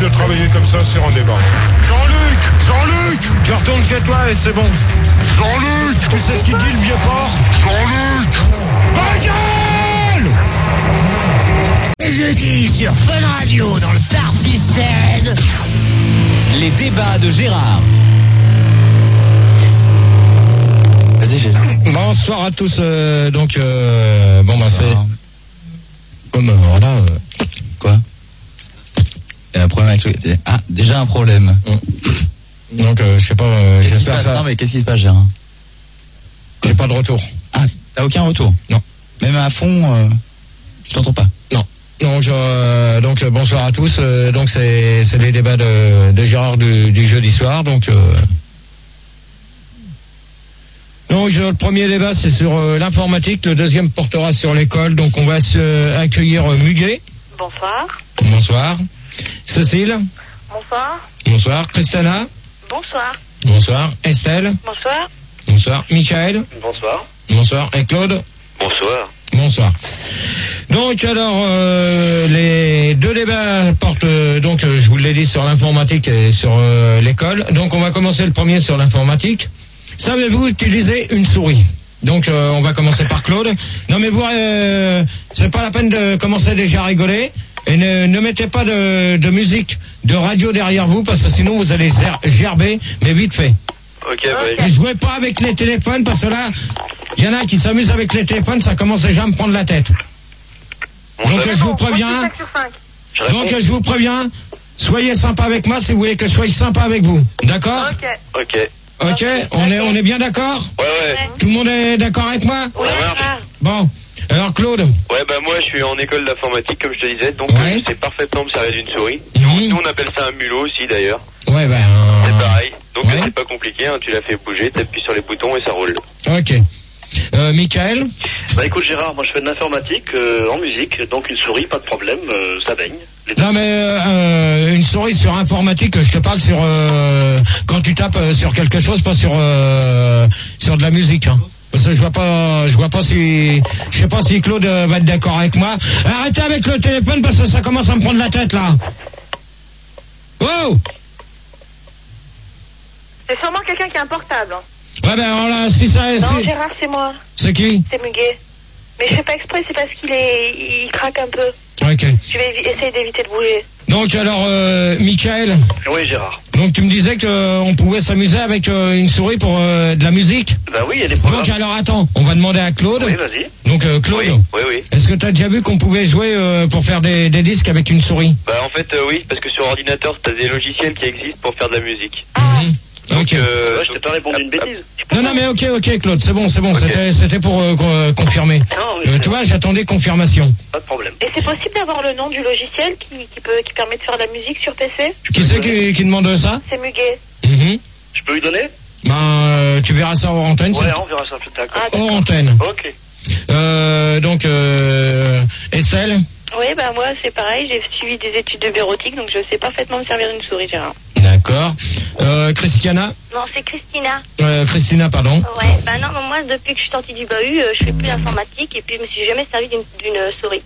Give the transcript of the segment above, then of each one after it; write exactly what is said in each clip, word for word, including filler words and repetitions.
de travailler comme ça sur un débat. Jean-Luc, Jean-Luc, tu retournes chez toi et c'est bon. Jean-Luc, tu sais ce qu'il dit le vieux porc? Jean-Luc, Bagel. Jeudi sur Fun Radio dans le Star System. Les débats de Gérard. Vas-y, Gérard. Bonsoir à tous. Euh, donc, euh, bon, bah, c'est. Comme euh, voilà. Euh... Quoi? Il y a un problème avec le. Ah, déjà un problème. Mmh. Donc, euh, je sais pas. Euh, j'espère que ça. Non, mais qu'est-ce qui se passe, Gérard? J'ai pas de retour. Ah, t'as aucun retour? Non. Même à fond, euh, je t'entends pas? Non. Donc, euh, donc euh, bonsoir à tous. Euh, donc, c'est, c'est les débats de, de Gérard du, du jeudi soir. Donc, euh... donc, le premier débat, c'est sur euh, l'informatique. Le deuxième portera sur l'école. Donc, on va se, euh, accueillir euh, Muguet. Bonsoir. Bonsoir. Cécile. Bonsoir. Bonsoir. Christina. Bonsoir. Bonsoir. Estelle. Bonsoir. Bonsoir. Michael. Bonsoir. Bonsoir. Et Claude. Bonsoir. Bonsoir. Donc alors euh, les deux débats portent euh, donc euh, je vous l'ai dit sur l'informatique et sur euh, l'école. Donc on va commencer le premier sur l'informatique. Savez-vous utiliser une souris? Donc euh, on va commencer par Claude. Non mais vous euh, c'est pas la peine de commencer déjà à rigoler et ne, ne mettez pas de, de musique de radio derrière vous parce que sinon vous allez gerber mais vite fait. Ok, bah, Et jouez pas avec les téléphones parce que là, il y en a qui s'amusent avec les téléphones, ça commence déjà à me prendre la tête. Donc je vous préviens, donc je vous préviens, soyez sympa avec moi si vous voulez que je sois sympa avec vous. D'accord? Ok. Ok. Ok, on est, on est bien d'accord? Ouais, ouais. Tout le monde est d'accord avec moi? Oui, Bon, alors Claude? Ouais, bah moi je suis en école d'informatique comme je te disais, donc Ouais. euh, je sais parfaitement me servir d'une souris. Mhm. Nous on appelle ça un mulot aussi d'ailleurs. Ouais, ben... C'est Euh... pareil. Donc Ouais. euh, c'est pas compliqué, hein, tu la fais bouger, t'appuies sur les boutons et ça roule. Ok. Euh, Michael? Bah écoute Gérard, moi je fais de l'informatique euh, en musique, donc une souris, pas de problème, euh, ça baigne. Les deux. Non mais euh, une souris sur informatique, je te parle sur euh, quand tu tapes euh, sur quelque chose, pas sur euh, sur de la musique. Hein. Parce que je vois pas, je vois pas si, je sais pas si Claude euh, va être d'accord avec moi. Arrêtez avec le téléphone parce que ça commence à me prendre la tête là. Wow. C'est sûrement quelqu'un qui a un portable. Hein. Ouais ben alors là, si ça, Non, c'est, Gérard, c'est moi. c'est qui? C'est Muguet. Mais je fais pas exprès, c'est parce qu'il est, il craque un peu. Ok. Je vais évi- essayer d'éviter de bouger. Donc alors, euh, Michael, Oui Gérard. donc tu me disais que euh, on pouvait s'amuser avec euh, une souris pour euh, de la musique. Bah oui, il y a des programmes. Donc alors attends, on va demander à Claude. Oui, vas-y. Donc euh, Claude, Oui, oui, oui. est-ce que tu as déjà vu qu'on pouvait jouer euh, pour faire des, des disques avec une souris? Bah en fait euh, oui, parce que sur ordinateur t'as des logiciels qui existent pour faire de la musique. Mhm. Donc, Ok. euh, Ouais, je t'ai pas répondu une bêtise. Non, non, mais ok, ok, Claude, c'est bon, c'est bon, Ok. c'était, c'était pour euh, con- euh, confirmer. Non, oui, Euh, c'est tu vrai. vois, j'attendais confirmation. Pas de problème. Et c'est possible d'avoir le nom du logiciel qui, qui, peut, qui permet de faire de la musique sur P C? Qui c'est qui, qui demande ça? C'est Muguet. Mhm. Je peux lui donner? Ben, euh, tu verras ça hors antenne. Ouais, c'est on verra ça plus tard. Ah, hors antenne. Ok. Euh, donc, euh, Estelle? Oui, bah moi c'est pareil, j'ai suivi des études de bureautique, donc je sais parfaitement me servir d'une souris, Gérard. D'accord. Euh, Christiana? Non, c'est Christina. Euh, Christina, pardon. Ouais, bah non, mais moi, depuis que je suis sortie du bahut, euh, je fais plus d'informatique et puis je me suis jamais servi d'une d'une souris.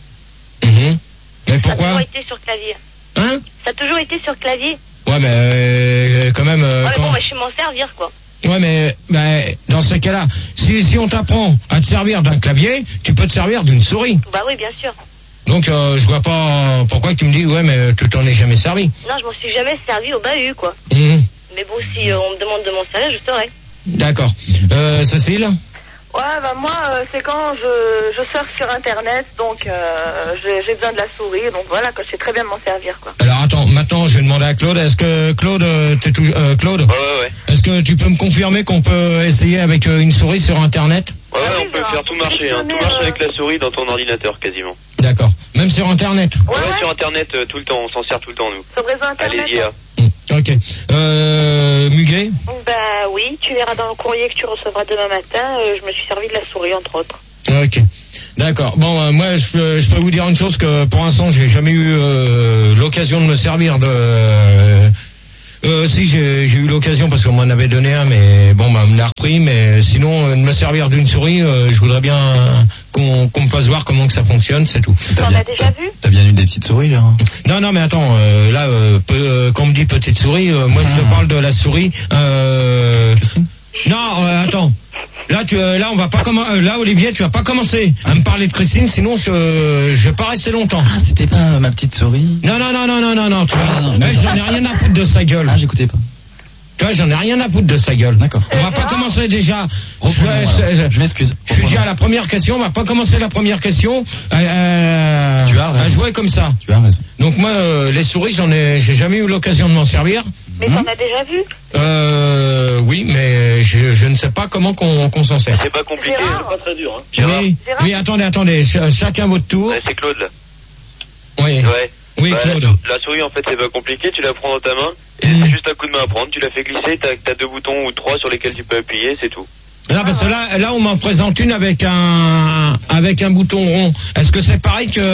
Mhm. Mais Ça a pourquoi? toujours été sur clavier. Hein? Ça a toujours été sur clavier. Ouais, mais euh, quand même... euh, Ouais, mais quand- bon, bah, je sais m'en servir, quoi. Ouais, mais bah, dans ces cas-là, si, si on t'apprend à te servir d'un clavier, tu peux te servir d'une souris. Bah oui, bien sûr. Donc, euh, je vois pas pourquoi tu me dis, ouais, mais tu t'en es jamais servi. Non, je m'en suis jamais servi au bahut, quoi. Mhm. Mais bon, si euh, on me demande de m'en servir, je saurais. D'accord. Euh, Cécile? Ouais, bah moi, euh, c'est quand je, je surfe sur Internet, donc euh, j'ai, j'ai besoin de la souris, donc voilà, que je sais très bien m'en servir, quoi. Alors, attends, maintenant, je vais demander à Claude. Est-ce que, Claude, euh, t'es tout, euh, Claude? Ouais, ouais, ouais. Est-ce que tu peux me confirmer qu'on peut essayer avec euh, une souris sur Internet? Ouais, ouais, Ah oui, on peut Gérard, faire tout marcher, hein. Tout fonctionner, marche euh, avec la souris dans ton ordinateur quasiment. D'accord. Même sur Internet? Ouais, Ouais, ouais, sur internet euh, tout le temps, on s'en sert tout le temps nous. sur le réseau Internet. Allez-y, hein. Mm, ok. Euh, Muguet? Bah oui, tu verras dans le courrier que tu recevras demain matin, euh, je me suis servi de la souris, entre autres. Ok. D'accord. Bon, euh, moi, je peux, je peux vous dire une chose que pour l'instant, j'ai jamais eu euh, l'occasion de me servir de... Euh, euh, si, j'ai, j'ai eu l'occasion parce qu'on m'en avait donné un, mais bon, bah, on me l'a repris, mais mais sinon, euh, de me servir d'une souris, euh, je voudrais bien euh, qu'on, qu'on me fasse voir comment que ça fonctionne, c'est tout. T'en as déjà vu? T'as bien eu des petites souris, là? Hein. Non, non, mais attends, euh, là, euh, peu, euh, quand on me dit petite souris, euh, moi, je te parle de la souris. Euh... Non, euh, attends. Là, tu, euh, là, on va pas commen- euh, là, Olivier, tu vas pas commencer à me parler de Christine, sinon je, je vais pas rester longtemps. Ah, c'était pas euh, ma petite souris? Non, non, non, non, non, non, non, tu vois, Ah, non, elle, j'en ai rien à foutre de sa gueule. Ah, j'écoutais pas. Tu vois, j'en ai rien à foutre de sa gueule. D'accord. On va pas commencer déjà. Je, Reprenons, alors. je- Je m'excuse. je suis déjà à la première question, on va pas commencer la première question à, à- Tu as raison. à jouer comme ça. Tu as raison. Donc moi, euh, les souris, j'en ai, j'ai jamais eu l'occasion de m'en servir. Mais t'en as déjà vu? Euh, oui, mais je, je ne sais pas comment qu'on, qu'on s'en sert. C'est pas compliqué. Gérard. hein. Pas très dur, hein. Gérard. Oui, Gérard. oui, attendez, attendez, ch- chacun votre tour. Ouais, c'est Claude là. Oui, Ouais. oui, Bah, Claude. La, la souris en fait c'est pas compliqué, tu la prends dans ta main et Mm. c'est juste un coup de main à prendre, tu la fais glisser, t'as, t'as deux boutons ou trois sur lesquels tu peux appuyer, c'est tout. Non, parce que là, là, on m'en présente une avec un, avec un bouton rond. Est-ce que c'est pareil que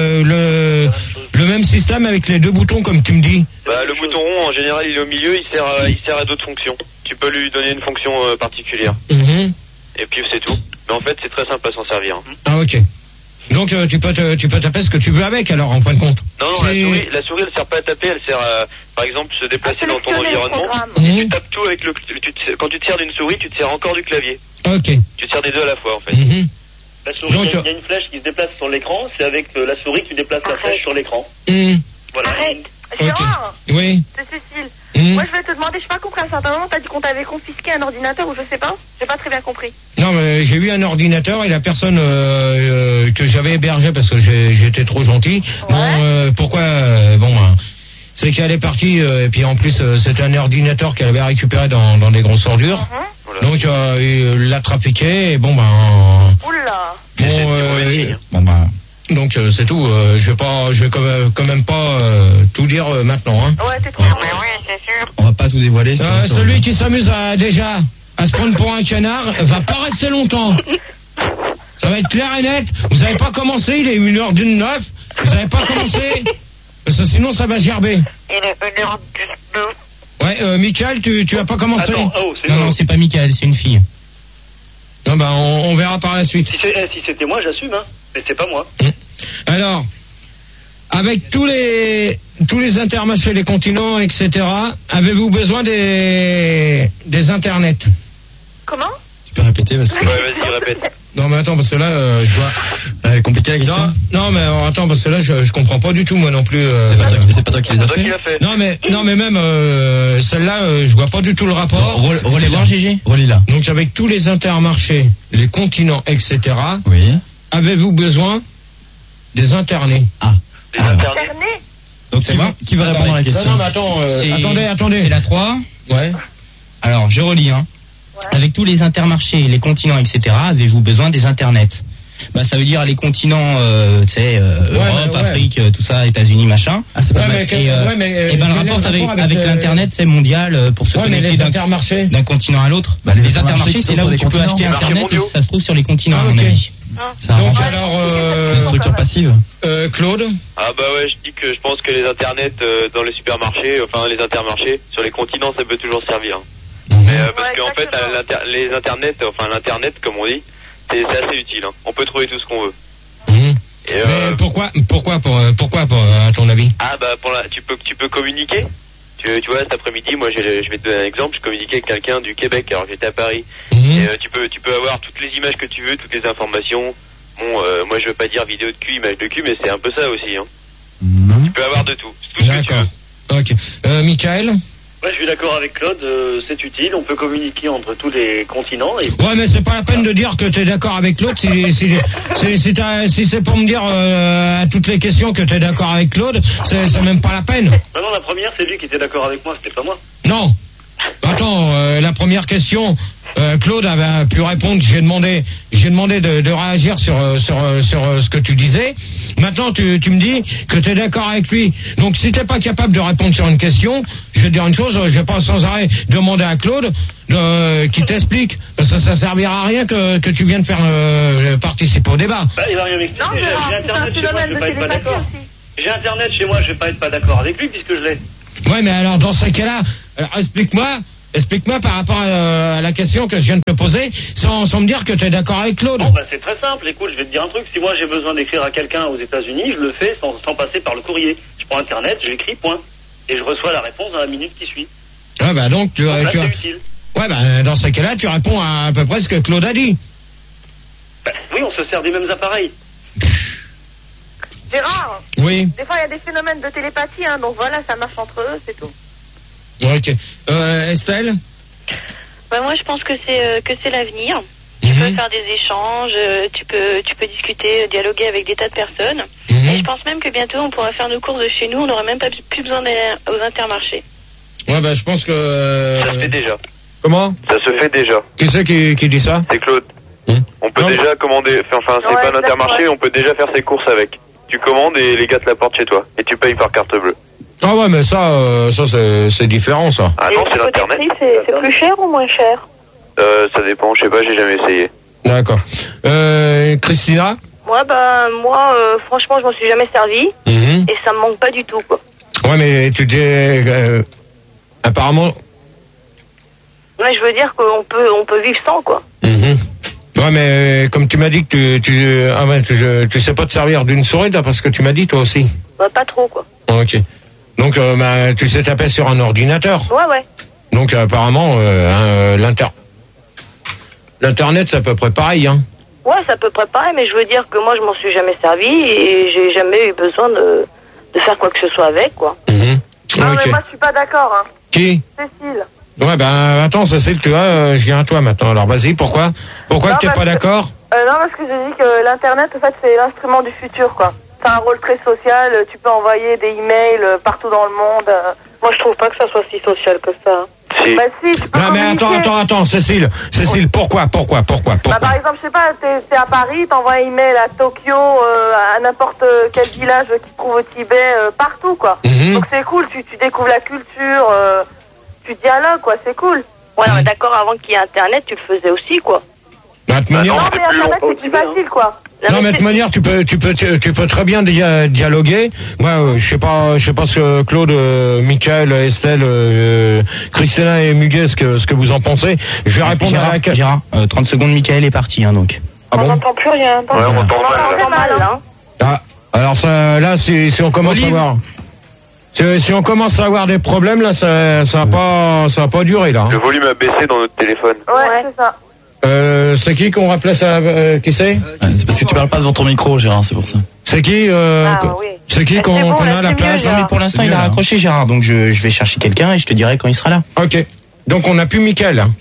le, le même système avec les deux boutons comme tu me dis? Bah le bouton rond en général il est au milieu, il sert à, il sert à d'autres fonctions. Tu peux lui donner une fonction euh, particulière Mhm. et puis c'est tout. Mais en fait c'est très simple à s'en servir. hein. Ah, ok. Donc, euh, tu peux te, tu peux taper ce que tu veux avec, alors, en fin de compte. Non non la C'est- souris, la souris elle sert pas à taper, elle sert à par exemple se déplacer À dans ton sélectionner le environnement. programme. Mhm. Tu tapes tout avec le, tu te- quand tu te sers d'une souris, tu te sers encore du clavier. Ok. Tu te sers des deux à la fois en fait. Mhm. La souris, Donc, il y, a- il y a une flèche qui se déplace sur l'écran, c'est avec euh, la souris que tu déplaces la Arrête. flèche sur l'écran. Mhm. Voilà. Arrête. Ok. Gérard, Oui. c'est Cécile. Mhm. Moi, je vais te demander, je sais pas compris à un certain moment, t'as dit qu'on t'avait confisqué un ordinateur ou je sais pas. J'ai pas très bien compris. Non, mais j'ai eu un ordinateur et la personne euh, euh, que j'avais hébergée parce que j'ai- j'étais trop gentil. Bon, Ouais. euh, pourquoi euh, Bon, ben, c'est qu'elle est partie euh, et puis en plus euh, c'était un ordinateur qu'elle avait récupéré dans, dans des grosses ordures. Mhm. Voilà. Donc euh, il l'a trafiqué et bon ben Oula. C'est bon une euh, mauvaise ligne. Bon, bah. donc euh, c'est tout. Euh, je vais pas, je vais quand même, quand même pas euh, tout dire euh, maintenant. Hein. Ouais, t'es trop. Mais oui, c'est sûr. On va pas tout dévoiler. sur Euh, la souris. celui qui s'amuse à déjà à se prendre pour un canard va pas rester longtemps. Ça va être clair et net. Vous avez pas commencé, il est une heure d'une neuf. Vous avez pas commencé. Parce que sinon ça va gerber. Il est une heure dix-neuf. Ouais, euh, Michael, tu, tu as pas commencé. Attends, oh, c'est Non, bon. non, c'est pas Michael, c'est une fille. Non, bah, on, on verra par la suite. Si, c'est- eh, si c'était moi, j'assume, hein. Mais c'est pas moi. Alors, avec tous les tous les intermarchés, les continents, et cetera, avez-vous besoin des des internets? Comment? Tu peux répéter parce que. Ouais vas-y répète. Non, mais attends, parce que là, euh, je vois. Euh, compliqué la question. Non, non, mais alors, attends, parce que là, je, je comprends pas du tout, moi non plus. euh, C'est pas toi, c'est pas toi qui les as C'est toi qui fait. l'a fait. Non, mais non, mais même euh, celle-là, euh, je vois pas du tout le rapport. Re- C'est Relis-la. bon, Gégé? Relis-la. Donc, avec tous les intermarchés, les continents, et cetera, Oui. avez-vous besoin des internets? Ah. Les Alors. internets. Cerné? Donc, C'est qui, bon va- qui va répondre à la Non, question? non, mais attends, euh, C'est- attendez, attendez. C'est la trois. Ouais. Alors, je relis, hein. Ouais. Avec tous les intermarchés, les continents, et cetera, avez-vous besoin des internets? Bah, ça veut dire les continents, euh, tu sais, euh, Ouais, Europe, mais ouais. Afrique, euh, tout ça, États-unis, machin. Ah, c'est pas Ouais, mal. mais quel- Et, euh, ouais, mais, euh, et ben le quel est rapport avec, avec le- l'internet, c'est mondial euh, pour se Ouais, mais connecter les d'un intermarchés. d'un continent à l'autre. Bah, les les intermarchés intermarchés, qui c'est sont là sur où les tu peux continents. acheter Les marchés internet et mondiaux. ça se trouve sur les continents, Ah, à mon ok. avis. C'est un Donc, rendu- alors, c'est euh, une structure passive. euh, Claude, Ah bah ouais, je dis que je pense que les internets euh, dans les supermarchés, enfin les intermarchés, sur les continents, ça peut toujours servir. Mais euh, parce Ouais, qu'en fait, exactement. à l'inter- les internets, enfin l'internet comme on dit, c'est c'est assez utile. Hein. On peut trouver tout ce qu'on veut. Mhm. Et, euh, mais pourquoi, pourquoi, pour, euh, pourquoi, pour, euh, à ton avis? ah bah pour la, tu peux tu peux communiquer. Tu, tu vois, cet après-midi, moi j'ai- je vais te donner un exemple. Je communiquais avec quelqu'un du Québec. Alors j'étais à Paris. Mhm. Et euh, tu peux tu peux avoir toutes les images que tu veux, toutes les informations. Bon, euh, moi je veux pas dire vidéo de cul, image de cul, mais c'est un peu ça aussi. Hein. Non. Tu peux avoir de tout, tout ce que tu D'accord. veux. Ok. Euh, Michael? Ouais, je suis d'accord avec Claude, euh, c'est utile, on peut communiquer entre tous les continents et Ouais, mais c'est pas la peine de dire que t'es d'accord avec l'autre si, si, si, si, t'as- si c'est pour me dire euh, à toutes les questions que t'es d'accord avec Claude, c'est, c'est même pas la peine. non, non, la première, c'est lui qui était d'accord avec moi, c'était pas moi. Non. Attends, euh, la première question, euh, Claude avait pu répondre. J'ai demandé, j'ai demandé de, de réagir sur euh, sur euh, sur euh, ce que tu disais. Maintenant, tu, tu me dis que tu es d'accord avec lui. Donc, si t'es pas capable de répondre sur une question, je vais te dire une chose. Je vais pas sans arrêt demander à Claude de, qui t'explique. Parce que ça servira à rien que que tu viennes faire euh, participer au débat. Bah, il va rien m'expliquer, Non, j'ai Gérard, j'ai c'est un internet chez moi, je phénomène vais de pas être pas télépathie d'accord. aussi. J'ai internet chez moi, je vais pas être pas d'accord avec lui puisque je l'ai. Ouais, mais alors dans ce cas-là, alors explique-moi Explique-moi par rapport à, à la question que je viens de te poser, sans, sans me dire que tu es d'accord avec Claude. Bon, bah, c'est très simple. Écoute, je vais te dire un truc. Si moi j'ai besoin d'écrire à quelqu'un aux États-Unis, je le fais sans, sans passer par le courrier. Je prends Internet, j'écris, point. Et je reçois la réponse dans la minute qui suit. Ah bah donc tu, donc là, tu c'est utile. Ouais bah dans ces cas-là, tu réponds à, à peu près ce que Claude a dit. Bah, oui, on se sert des mêmes appareils. Gérard. Oui. Des fois, il y a des phénomènes de télépathie, hein, donc voilà, ça marche entre eux, c'est tout. Ok. Euh, Estelle? Bah, moi, je pense que c'est euh, que c'est l'avenir. Tu Mhm. peux faire des échanges, euh, tu peux tu peux discuter, dialoguer avec des tas de personnes. Mhm. Et je pense même que bientôt, on pourra faire nos courses de chez nous. On n'aura même pas plus besoin d'aller aux intermarchés. Ouais bah je pense que... euh, Ça se fait déjà. Comment? Ça se fait déjà. Qui c'est qui, qui dit ça? C'est Claude. Hum. On peut Non. déjà commander, enfin c'est Ouais, pas un intermarché, d'accord. on peut déjà faire ses courses avec. Tu commandes et les gars te l'apportent chez toi. Et tu payes par carte bleue. Ah ouais mais ça, euh, ça c'est, c'est différent ça. Ah non, c'est l'internet. C'est plus cher ou moins cher? Euh, ça dépend, je sais pas, j'ai jamais essayé. D'accord. Euh, Christina? Moi, bah, moi, euh, franchement, je m'en suis jamais servi. Mhm. Et ça me manque pas du tout, quoi. Ouais mais tu dis... Euh, apparemment... Mais je veux dire qu'on peut, on peut vivre sans, quoi. Mhm. Ouais mais comme tu m'as dit que tu... tu ah ouais, tu, je- tu sais pas te servir d'une souris d'après ce que tu m'as dit toi aussi. Bah, pas trop, quoi. Ok. Donc euh, bah, tu sais taper sur un ordinateur. Ouais, ouais. Donc euh, apparemment euh, hein, l'inter... L'internet c'est à peu près pareil hein. Ouais, c'est à peu près pareil, mais je veux dire que moi, je m'en suis jamais servi et j'ai jamais eu besoin de, de faire quoi que ce soit avec, quoi. Mhm. Non, Ok. mais moi, je suis pas d'accord, hein. Qui? Cécile. Ouais ben attends Cécile tu vois euh, je viens à toi maintenant alors vas-y pourquoi pourquoi Non, que t'es parce pas que- d'accord? Euh, non, parce que j'ai dit que l'Internet, en fait, c'est l'instrument du futur, quoi. C'est un rôle très social, tu peux envoyer des emails euh, partout dans le monde. euh. Moi, je trouve pas que ça soit si social que ça. Si. Bah si, tu peux Non mais communiquer. attends attends attends Cécile Cécile pourquoi pourquoi pourquoi Bah, pourquoi par exemple, je sais pas, t'es, t'es à Paris, t'envoies un email à Tokyo, euh, à n'importe quel village qui se trouve au Tibet, euh, partout, quoi. Mhm. Donc c'est cool, tu, tu découvres la culture, euh, tu dialogues, quoi, c'est cool. Ouais, on est d'accord, avant qu'il y ait Internet, tu le faisais aussi, quoi. Bah, de toute manière, Non, c'est mais plus Internet, long. c'est plus facile, quoi. non mais de toute manière tu peux tu peux tu, tu peux très bien dia- dialoguer. Moi euh, je sais pas je sais pas ce que Claude, euh, Michael, Estelle, euh, Christina et Muguet ce que ce que vous en pensez. Je vais répondre Gérard, à la Gérard, euh, trente secondes, Michael est parti, hein, donc. Ah On bon? n'entend plus rien. Ouais, on entend On mal là. entend mal, hein. Ah, alors ça là si si on commence Olive. à voir si, si on commence à avoir des problèmes là ça ça va pas ça va pas durer là. Le Hein. volume a baissé dans notre téléphone. Ouais, Ouais. c'est ça. Euh, c'est qui qu'on rappelait ça euh, qui c'est? Ouais, c'est parce que tu parles pas devant ton micro, Gérard, c'est pour ça. C'est qui euh, Ah, co- oui. c'est qui C'est qu'on bon, qu'on là, a à la c'est mieux, place? là. Non, mais pour l'instant, C'est il mieux, a là. raccroché, Gérard, donc je, je vais chercher quelqu'un et je te dirai quand il sera là. Ok. Donc on n'a plus Michael. Hein.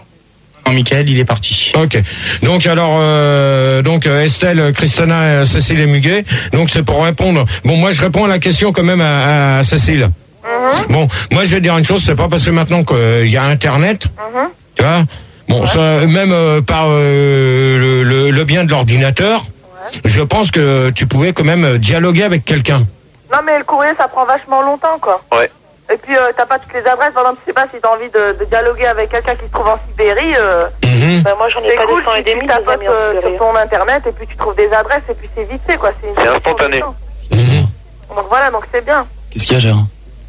Non, Michael, il est parti. Ok. Donc alors, euh, donc euh, Estelle, Christina, euh, Cécile et Muguet. Donc c'est pour répondre. Bon, moi je réponds à la question quand même à, à Cécile. Mhm, Bon, moi je vais te dire une chose, c'est pas parce que maintenant qu'il y a Internet, mhm. tu vois. Bon, ça, même euh, par euh, le, le, le bien de l'ordinateur, je pense que tu pouvais quand même dialoguer avec quelqu'un. Non, mais le courrier, ça prend vachement longtemps, quoi. Ouais. Et puis, euh, t'as pas toutes les adresses. Par exemple, je sais pas si t'as envie de, de dialoguer avec quelqu'un qui se trouve en Sibérie. Euh, Mhm. Bah, moi, j'en ai c'est pas cool, deux cents et tu, des tu mille, des tapotes amis en euh, Sibérie. sur ton internet et puis tu trouves des adresses et puis c'est vite fait, quoi. C'est, une C'est question instantané. de temps. Mhm. Donc voilà, donc c'est bien. Qu'est-ce qu'il y a, Gérard?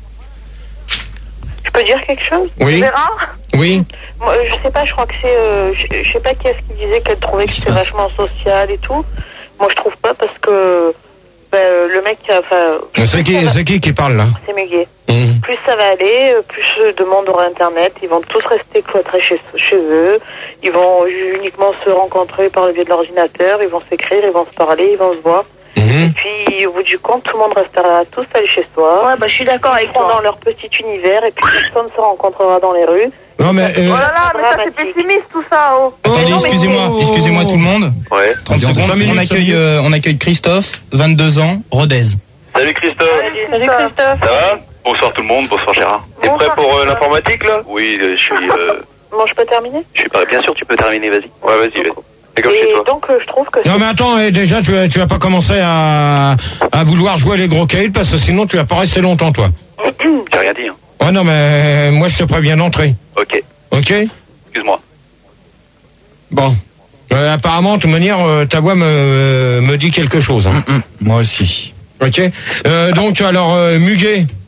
Je peux dire quelque chose? Oui. Gérard, Oui. Moi, je sais pas, je crois que c'est... euh, je, je sais pas qui est-ce qui disait qu'elle trouvait que Qu'est-ce qui c'était se passe vachement social et tout. Moi, je trouve pas parce que... Ben, euh, le mec, enfin... C'est qui, c'est qui qui parle là? C'est Muguet. Mhm. Plus ça va aller, euh, plus de monde aura Internet. Ils vont tous rester cloîtrés chez, chez eux. Ils vont uniquement se rencontrer par le biais de l'ordinateur. Ils vont s'écrire, ils vont se parler, ils vont se voir. Mhm. Et puis, au bout du compte, tout le monde restera tous allés chez soi. Ouais, bah, je suis d'accord avec toi. Dans leur petit univers, et puis personne se rencontrera dans les rues. Non mais. euh, oh là là, mais ça c'est dramatique. pessimiste tout ça, oh. Attendez, non, mais- excusez-moi, excusez-moi tout le monde. Ouais. trente Vas-y, on secondes, fait cinq minutes, on cinq accueille, minutes. euh, on accueille Christophe, vingt-deux ans, Rodez. Salut Christophe. Salut Christophe. Ça va? Bonsoir tout le monde, bonsoir Gérard. T'es Bonsoir, prêt pour euh, Christophe. l'informatique là? Oui, euh, je suis. Euh, Bon, je peux terminer? je suis pas. Bien sûr, tu peux terminer, vas-y. Ouais, vas-y, vas-y. C'est comme chez Et toi. donc, euh, je trouve que... Non mais attends, eh, déjà tu vas, tu vas pas commencer à, à vouloir jouer les gros caïds parce que sinon tu vas pas rester longtemps toi. J'ai rien dit. Hein. Ouais non mais moi je te préviens d'entrer. Ok. Ok? Excuse-moi. Bon. Euh, apparemment, de toute manière, euh, ta voix me, me dit quelque chose. Hein. Moi aussi. Ok. Euh, donc alors, euh, Muguet.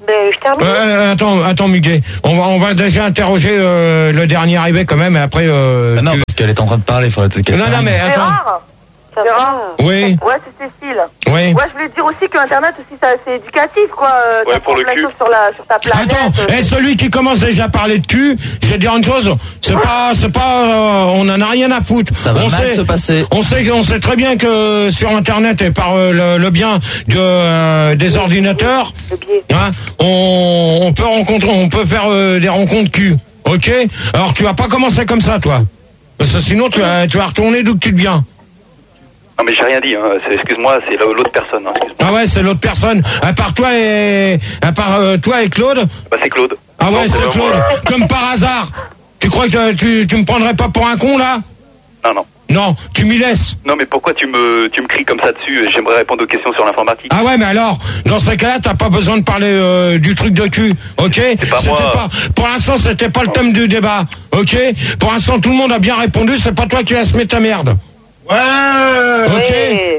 Ben, je termine. Euh, attends, attends, Muguet. On va, on va déjà interroger euh, le dernier arrivé quand même, et après. Euh, Ah non, tu- parce qu'elle est en train de parler, il faudrait peut-être qu'elle Non, non, parle. mais C'est attends. rare. Ça C'est va. rare. Oui, Ouais, c'est Cécile. oui. Ouais, je voulais dire aussi que Internet aussi, ça, c'est éducatif, quoi. Euh, Ouais, t'apprends pour le plein de cul. choses sur, la, sur ta planète. Attends, euh, et celui qui commence déjà à parler de cul, je vais te dire une chose, c'est pas, c'est pas, euh, on en a rien à foutre. Ça va on mal sait, se passer. On sait, on sait très bien que sur Internet et par euh, le, le bien de, euh, des ordinateurs, Le biais. hein, on, on peut rencontrer, on peut faire euh, des rencontres cul. Ok? Alors tu vas pas commencer comme ça, toi. Parce que sinon tu vas, tu vas retourner d'où que tu viens. Non, mais j'ai rien dit, hein. C'est- excuse-moi, c'est la- l'autre personne. Hein. Excuse-moi. Ah ouais, c'est l'autre personne. À part toi et, à part euh, toi et Claude. Bah, c'est Claude. Ah ouais, Non, c'est euh, Claude. moi- Comme par hasard. Tu crois que tu, tu me prendrais pas pour un con, là? Non, non. Non, tu m'y laisses. Non, mais pourquoi tu me, tu me cries comme ça dessus? J'aimerais répondre aux questions sur l'informatique. Ah ouais, mais alors, dans ces cas-là, t'as pas besoin de parler euh, du truc de cul, ok? pas C'était moi. pas, pour l'instant, c'était pas le thème du débat, ok? Pour l'instant, tout le monde a bien répondu, c'est pas toi qui vas se mettre ta merde. Ouais. Ok. Ouais.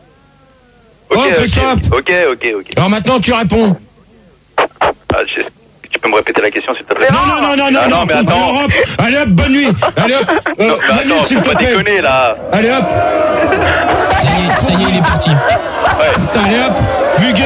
Oh, ok, Christophe. ok, ok, ok. Alors maintenant, tu réponds. Ah, je- tu peux me répéter la question, s'il te plaît? Non, non, non, non, non, Ah, non. non, mais attends. Alors, hop, allez hop, bonne nuit. Allez hop. Euh, Non, mais bonne nuit, attends, s'il faut te pas plaît. déconner, là. Allez hop. Ça y est, ça y est, il est parti. Ouais. Allez hop. Muguet.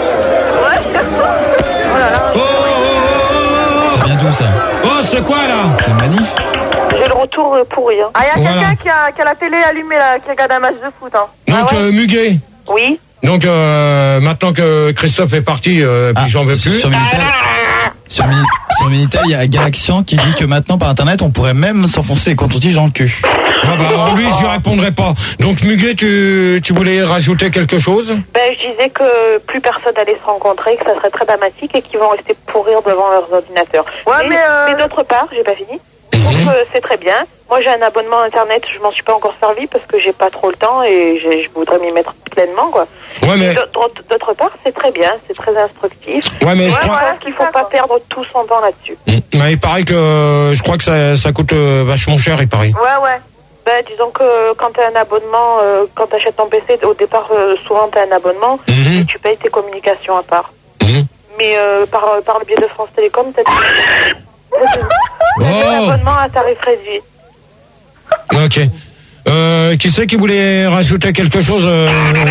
Oh, oh, oh, oh, Ça vient d'où ça? oh. Oh, c'est quoi là? C'est manif? J'ai le retour euh, pourri. Hein. Ah, il y a Voilà. quelqu'un qui a, qui a la télé allumée, là, qui regarde un match de foot, hein. Donc, Ah ouais euh, Muguet. Oui. Donc, euh, maintenant que Christophe est parti, euh, puis Ah, j'en veux plus. Sur Minitel, sur, Mini- sur Minitel, il y a Galaxian qui dit que maintenant par internet on pourrait même s'enfoncer les coton-tiges dans le cul. Ah bah, alors lui, je lui répondrai pas. Donc, Muguet, tu, tu voulais rajouter quelque chose? Ben, je disais que plus personne allait se rencontrer, que ça serait très dramatique et qu'ils vont rester pourrir devant leurs ordinateurs. Ouais, mais, euh, mais d'autre part, j'ai pas fini. Donc euh, c'est très bien. Moi j'ai un abonnement internet, je m'en suis pas encore servi parce que j'ai pas trop le temps et j'ai- je voudrais m'y mettre pleinement quoi. Ouais, mais, Et D'autre d'autre part, c'est très bien, c'est très instructif. ouais, mais je Ouais, crois, ouais. Parce qu'il faut pas perdre tout son temps là-dessus. mais il paraît que, euh, je crois que ça, ça coûte euh, vachement cher, il paraît. Ouais, ouais. Ben, disons que quand tu as un abonnement, euh, quand tu achètes ton P C, au départ, euh, souvent tu as un abonnement Mhm. et tu payes tes communications à part. Mhm. Mais euh, par, par le biais de France Télécom, tu as Oh, un abonnement à tarif réduit. ok. Euh, qui c'est qui voulait rajouter quelque chose euh...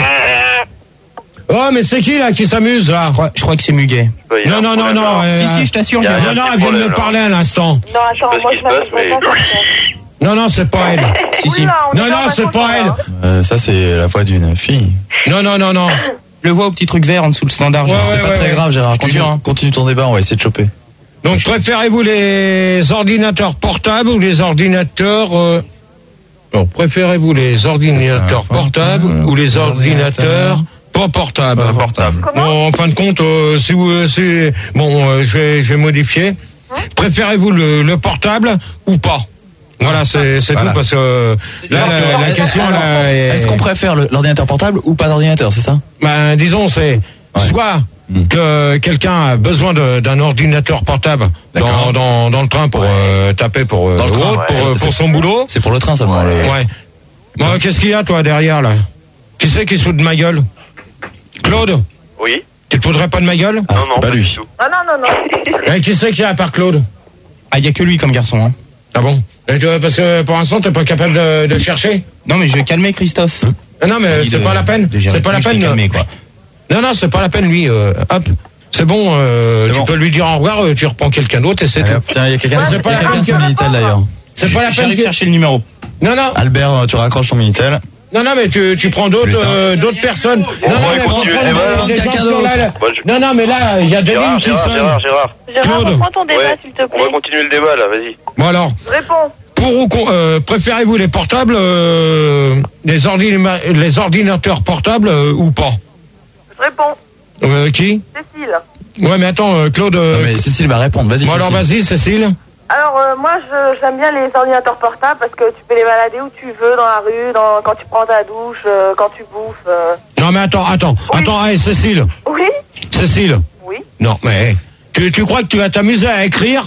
Oh, mais c'est qui là qui s'amuse là? Je crois, je crois que c'est Muguet. Ouais, il y a Non, un non, non, problème, non. là. euh, Si, si, je t'assure, y a- j'ai Non, y a non, un elle vient de me problème, parler à l'instant. Non, sais attends, pas moi ce je qui se passe, m'appelle mais- pas comme ça. Non, non, c'est pas elle. Si, si. Oui, là, on est Non, dans non, un c'est cauchemar, pas elle. hein. Euh, ça c'est la voix d'une fille. Non, non, non, non. Je le vois au petit truc vert en dessous le standard. Ouais, genre. C'est ouais, pas ouais, très ouais. grave Gérard, Je te continue, jure, hein. continue ton débat, on va essayer de choper. Donc, préférez-vous les ordinateurs portables ou les ordinateurs... Euh... Non, préférez-vous les ordinateurs portables ou les ordinateurs pas portables? Pas portable. Bon, en fin de compte, euh, si vous, euh, si, bon, euh, je vais, je vais modifier. Préférez-vous le, le portable ou pas? Voilà, c'est, c'est Voilà. tout parce que euh, là, la, la question, là, est- Est-ce qu'on préfère le- l'ordinateur portable ou pas d'ordinateur, c'est ça? ben, disons, c'est soit que quelqu'un a besoin de- d'un ordinateur portable dans, D'accord. dans, dans le train pour euh, taper pour, euh, Dans le train, autre, ouais. pour, euh, C'est- pour son boulot. C'est pour le train seulement. le- Ouais. Bon, qu'est-ce qu'il y a, toi, derrière, là? Qui c'est qui se fout de ma gueule? Claude? Oui? Tu te foutrais pas de ma gueule? Ah, Non, c'était non, pas pas lui. du tout. Ah non, non, non. Eh, qui c'est qu'il y a à part Claude? Ah, il y a que lui comme garçon. Hein. Ah bon? Et tu vois, parce que pour l'instant, t'es pas capable de, de chercher? Non, mais je vais calmer Christophe. Ah non, mais Dit c'est de- pas la peine. de gérer C'est pas la plus, je t'ai peine. calmé, quoi. Non, non, c'est pas la peine, lui. euh, hop. C'est bon, euh, C'est tu bon. peux lui dire au revoir, euh, tu reprends quelqu'un d'autre et c'est Allez, tout. hop, tiens, il y a quelqu'un Ouais, c'est il y pas a la quelqu'un peine sur que- Minitel d'ailleurs. C'est pas la peine. J'arrive que- chercher le numéro. Non, non, Albert, tu raccroches ton Minitel. non, non, mais tu, tu prends d'autres, Putain. euh, d'autres personnes. Non, On non, va mais faut continuer. prendre Eh ben, des- des gens quelqu'un sur d'autre. la- Moi, je- Non, non, mais là, il y a des lignes Gérard, qui Gérard, sonnent. Gérard, Gérard. Gérard, Claude. reprends ton débat Ouais, s'il te on va plaît. continuer le débat, là, vas-y. Bon alors, Réponds. pour ou con- euh, préférez-vous les portables, euh, les, ordina- les ordinateurs portables euh, ou pas? Réponds. Euh, Qui? Cécile. Ouais, mais attends, euh, Claude. euh, Non, mais Cécile va répondre, vas-y. bon alors, Cécile. vas-y, Cécile. Alors, euh, moi, je- j'aime bien les ordinateurs portables parce que tu peux les balader où tu veux, dans la rue, dans, quand tu prends ta douche, euh, quand tu bouffes. euh. Non, mais attends, attends, Oui. attends, hey, Cécile, Oui, Cécile. oui. Non, mais tu, tu crois que tu vas t'amuser à écrire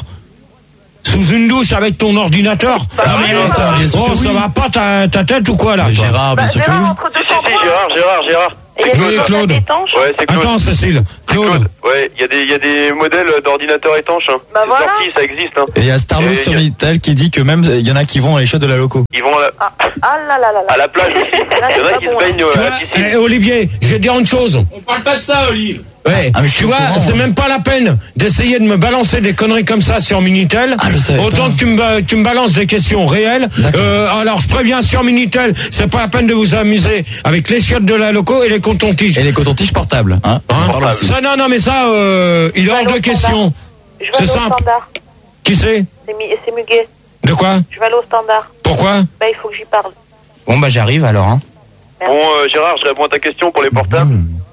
sous une douche avec ton ordinateur? Bah, Ah, oui, mais bah, attends, bien sûr oh, que ça oui. va pas ta, ta tête ou quoi là? Mais toi Gérard, bien Bah, sûr que oui. Gérard, entre deux Si, si, si, shampoings. Gérard, Gérard, Gérard. Et les Oui, photos Claude. d'étanche. Ouais, c'est Claude. Attends, Cécile, Claude. Ouais, il y a des, il y a des modèles d'ordinateurs étanches. Hein. Bah c'est voilà. sorti, ça existe. Hein. Et il y a Starlos Et sur y a- Minitel qui dit que même il y en a qui vont à les chiottes de la loco. Ils vont à la, Ah, ah là là là là. à la plage aussi. Là, Il y en c'est a pas qui bon, se baignent euh, Tu à la vois, piscine. eh, Olivier, je vais te dire une chose. On parle pas de ça, Olive. Ouais, Ah, mais je suis tu au vois, courant, c'est moi. même pas la peine d'essayer de me balancer des conneries comme ça sur Minitel. Ah, je savais Autant pas. que tu me, ba- tu me balances des questions réelles. D'accord. Euh, alors, je préviens sur Minitel, c'est pas la peine de vous amuser avec les chiottes de la loco et les cotons-tiges. Et les cotons-tiges portables, hein. Hein On parle aussi. ça, non, non, mais ça, euh, il est hors aller de au question. Je vais C'est aller au simple. standard. Qui c'est? C'est mi- c'est Muguet. De quoi? Je vais aller au standard. Pourquoi? Bah, il faut que j'y parle. Bon, bah, j'arrive alors, hein. Bon, euh, Gérard, je réponds à ta question pour les portables.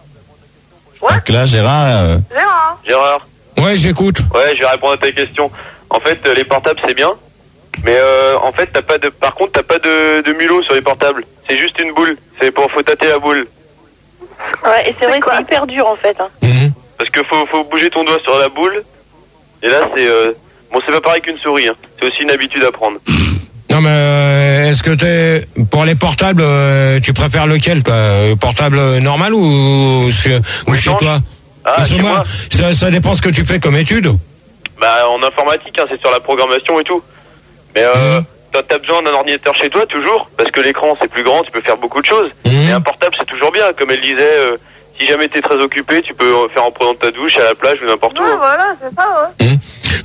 Donc là, Gérard, euh, Gérard. Gérard. Ouais, j'écoute. Ouais, je vais répondre à ta question. En fait, euh, les portables c'est bien, mais euh, en fait, t'as pas de. Par contre, t'as pas de, de mulot sur les portables. C'est juste une boule. C'est pour faut tâter la boule. Ouais, et c'est vrai que c'est hyper dur en fait. Hein. Mhm. Parce que faut faut bouger ton doigt sur la boule. Et là, c'est euh, bon, c'est pas pareil qu'une souris. Hein. C'est aussi une habitude à prendre. Non, mais euh, est-ce que t'es pour les portables, euh, tu préfères lequel, toi? Euh, Portable normal ou, sur- ou Oui, chez non. toi? Ah, Parce que chez moi, moi. ça, ça dépend ce que tu fais comme étude. Bah, en informatique, hein, c'est sur la programmation et tout. Mais euh, Mhm. t'as, t'as besoin d'un ordinateur chez toi toujours, parce que l'écran c'est plus grand, tu peux faire beaucoup de choses. Mhm. Et un portable c'est toujours bien, comme elle disait. euh, si jamais t'es très occupé, tu peux euh, faire en prenant ta douche à la plage ou n'importe où. Ouais, hein. voilà, c'est ça, ouais.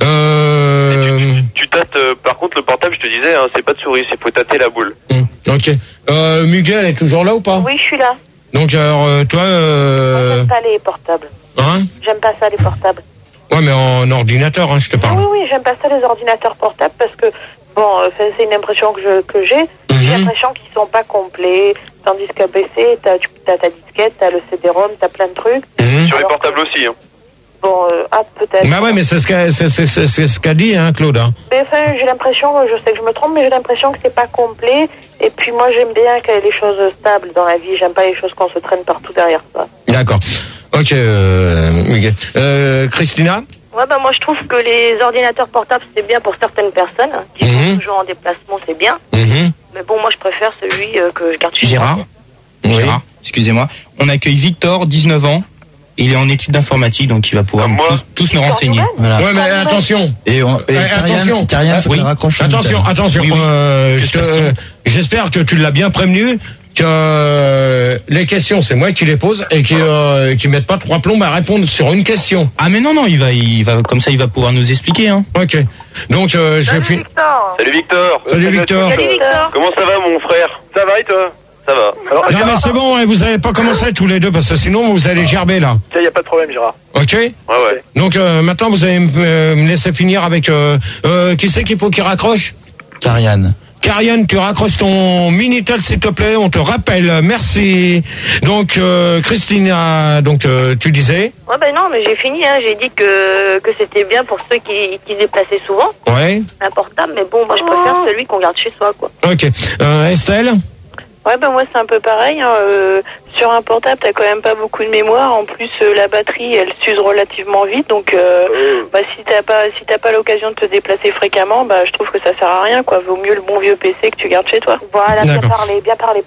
Euh... Tu tâtes, euh, par contre, le portable, je te disais, hein, c'est pas de souris, c'est faut tâter la boule. hum, Ok. Euh, Miguel est toujours là ou pas? Oui, je suis là. Donc alors euh, toi, Moi, euh... j'aime pas les portables. hein? J'aime pas ça, les portables. Ouais, mais en ordinateur, hein, je te Oui, parle. oui, j'aime pas ça, les ordinateurs portables, parce que, bon, euh, c'est c'est une impression que je que j'ai. J'ai Mhm. l'impression qu'ils sont pas complets. Tandis qu'à P C, t'as tu- t'as ta disquette, t'as le C D-ROM, t'as plein de trucs. Mhm. Sur les Alors portables aussi. Hein. Bon, euh, ah, peut-être. Bah ouais, mais c'est ce qu'a c'est, c'est, c'est, c'est ce qu'a dit, hein, Claude. Hein. Mais enfin, j'ai l'impression, je sais que je me trompe, mais j'ai l'impression que c'est pas complet. Et puis moi, j'aime bien qu'il y ait les choses stables dans la vie. J'aime pas les choses qu'on se traîne partout derrière ça. D'accord. Ok, euh, Miguel. Euh, Christina? Ouais, bah moi je trouve que les ordinateurs portables c'est bien pour certaines personnes hein, qui Mhm. sont toujours en déplacement, c'est bien. Mhm. Mais bon, moi je préfère celui euh, que je garde chez Gérard, moi. Oui. Gérard, excusez-moi. On accueille Victor, dix-neuf ans. Il est en études d'informatique, donc il va pouvoir Comme nous- moi. tous, tous nous Victor renseigner. Nouvel Voilà. Ouais, mais attention. et, on, et Euh, Karian, attention. Karian, faut Oui. qu'elle raccroche sur Attention, Minitel. attention. Oui, oui. Euh, Que je se te- passe-t-il euh, j'espère que tu l'as bien prévenu que euh, les questions, c'est moi qui les pose et qui euh, qui mettent pas trois plombes à répondre sur une question. Ah mais non non, il va, il va comme ça, il va pouvoir nous expliquer. Hein. Ok. Donc euh, je Salut, fi- Victor. Salut Victor. Salut Victor. Salut Victor. Comment ça va mon frère? Ça va et toi? Ça va. Alors, Non mais c'est bon, hein, vous avez pas commencé tous les deux parce que sinon vous allez gerber là. Il n'y a pas de problème, Gérard. Ok. ouais, ouais. Donc euh, maintenant vous allez me euh, me laisser finir avec euh, euh, qui c'est qu'il faut qu'il raccroche? Karian. Karian, tu raccroches ton Minitel s'il te plaît, on te rappelle, merci. Donc euh, Christina, donc euh, tu disais? Ouais, bah non, mais j'ai fini, hein. J'ai dit que, que c'était bien pour ceux qui, qui se déplaçaient souvent, Ouais. un portable, mais bon, moi je préfère celui qu'on garde chez soi, quoi. Ok. Euh, Estelle? Ouais, ben moi c'est un peu pareil. Hein. Euh, sur un portable, t'as quand même pas beaucoup de mémoire. En plus, euh, la batterie, elle s'use relativement vite. Donc, euh, bah, si t'as pas, si t'as pas l'occasion de te déplacer fréquemment, bah, je trouve que ça sert à rien, quoi. Vaut mieux le bon vieux P C que tu gardes chez toi. Voilà, bien D'accord. parlé, bien parlé,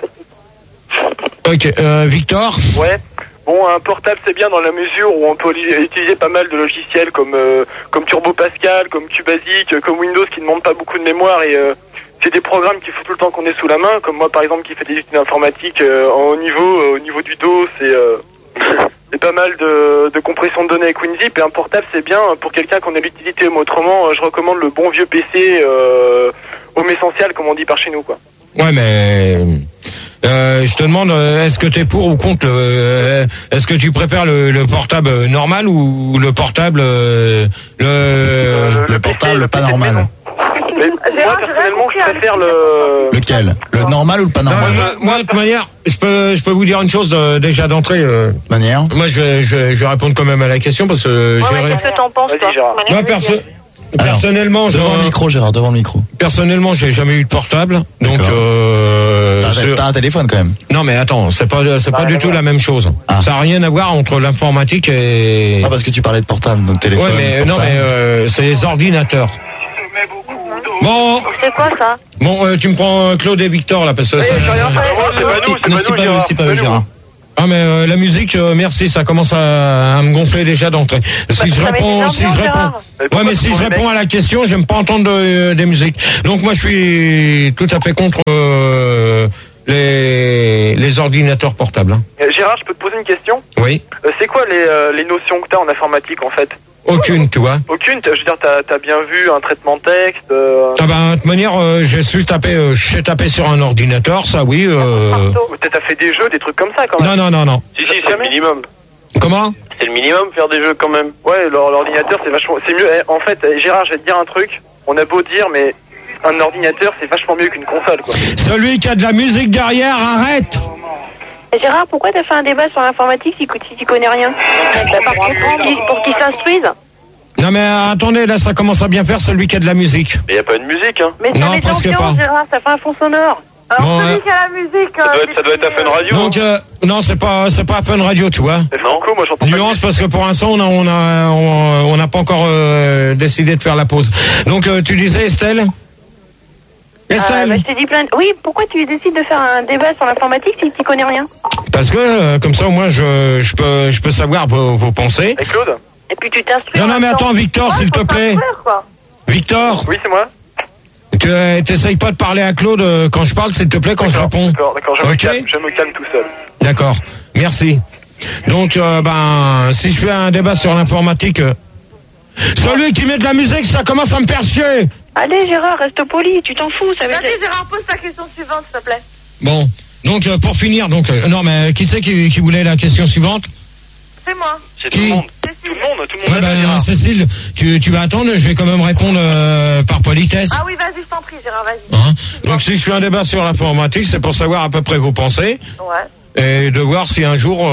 petit. Ok. Euh, Victor? Ouais. Bon, un portable c'est bien dans la mesure où on peut li- utiliser pas mal de logiciels comme euh, comme Turbo Pascal, comme QBasic, euh, comme Windows qui ne demandent pas beaucoup de mémoire et euh, c'est des programmes qu'il faut tout le temps qu'on ait sous la main. Comme moi par exemple qui fait des études informatiques euh, en haut niveau, euh, au niveau du dos, c'est euh, c'est pas mal de, de compression de données avec WinZip et un portable c'est bien pour quelqu'un qu'on a l'utilité. Mais autrement, euh, je recommande le bon vieux P C euh, home essentiel comme on dit par chez nous quoi. Ouais, mais euh, je te demande, euh, est-ce que t'es pour ou contre le, euh, est-ce que tu préfères le, le portable normal ou le portable euh, le Euh, Le portable, le pas P C de normal. maison. Mais moi personnellement je préfère le Lequel? Le normal ou le pas Non, normal? moi, moi, de toute manière, je peux, je peux vous dire une chose de- déjà d'entrée. euh, De manière. moi, je vais, je, vais, je vais répondre quand même à la question parce que Ouais, j'ai ouais, ré- qu'est-ce que t'en penses, toi? Vas-y Gérard. moi perso- Alors, personnellement, je, Devant le micro, Gérard, devant le micro. personnellement, j'ai jamais eu de portable, donc. D'accord. Euh, T'as sur- t'as un téléphone quand même. Non, mais attends, c'est pas, c'est pas Ah, du rien tout à voir. la même chose. Ah. Ça a rien à voir entre l'informatique et. Ah, parce que tu parlais de portable, donc téléphone. ouais, mais non, portable. mais euh, c'est les ordinateurs. Bon, C'est quoi ça? bon, euh, tu me prends euh, Claude et Victor là parce que. ça- C'est pas nous, c'est Non, pas c'est nous pas eux, Gérard. c'est pas eux, Gérard. Ah mais euh, la musique, euh, merci, ça commence à, à me gonfler déjà d'entrée. Si je réponds, si je réponds, ouais mais si je réponds à la question, j'aime pas entendre de, euh, des musiques. Donc moi je suis tout à fait contre euh, les les ordinateurs portables. Hein. Euh, Gérard, je peux te poser une question? Oui. Euh, c'est quoi les euh, les notions que t'as en informatique en fait? Aucune, tu vois. Aucune. Je veux dire, t'as t'as bien vu un traitement de texte. Euh... Ah ben de toute manière, euh, j'ai su taper, euh, j'ai tapé sur un ordinateur, ça oui. Euh... T'as fait des jeux, des trucs comme ça quand même. Non non non non. Si, si, c'est le minimum. Comment? C'est le minimum, faire des jeux quand même. Ouais, l'ordinateur, c'est vachement... C'est mieux. En fait, Gérard, je vais te dire un truc. On a beau dire, mais un ordinateur, c'est vachement mieux qu'une console, quoi. Celui qui a de la musique derrière, arrête! Et Gérard, pourquoi t'as fait un débat sur l'informatique si, si tu connais rien? T'as pas compris pour qu'ils s'instruisent? Non mais euh, attendez, là ça commence à bien faire celui qui a de la musique. Mais y a pas de musique, hein. Mais non, presque pas. Gérard, ça fait un fond sonore. Alors Bon, celui euh, qui a la musique... Ça doit être, ça doit être à Fun Radio. Donc euh, non, c'est pas c'est pas Fun Radio, tu vois. Non, moi j'entends Nuance parce que pour l'instant on a on a on on n'a pas encore euh, décidé de faire la pause. Donc euh, tu disais Estelle? Estelle? Euh, bah, je t'ai dit plein de... Oui, pourquoi tu décides de faire un débat sur l'informatique si tu connais rien? Parce que euh, comme ça au moins je je peux je peux savoir vos, vos pensées. Et Claude? Et puis tu t'instruis. Non non mais attends Victor s'il te plaît. Victor? Oui, c'est moi. Tu euh, t'essayes pas de parler à Claude euh, quand je parle s'il te plaît quand je réponds. D'accord, d'accord, je, me Ok. calme, je me calme tout seul. D'accord, merci. Donc, euh, ben, si je fais un débat sur l'informatique, euh, celui qui met de la musique, ça commence à me faire chier. Allez Gérard, reste poli, tu t'en fous. Ça va Vas-y Gérard, pose ta question suivante, s'il te plaît. Bon, donc euh, pour finir, donc, euh, non mais qui c'est qui, qui voulait la question suivante? C'est moi. C'est Qui? tout le monde. Tout le monde, tout le monde. Ouais, est là, ben, Gérard. Cécile, tu, tu vas attendre, je vais quand même répondre euh, par politesse. Ah oui, vas-y, je t'en prie Gérard, vas-y. Hein, donc si je fais un débat sur l'informatique, c'est pour savoir à peu près vos pensées Ouais. et de voir si un jour,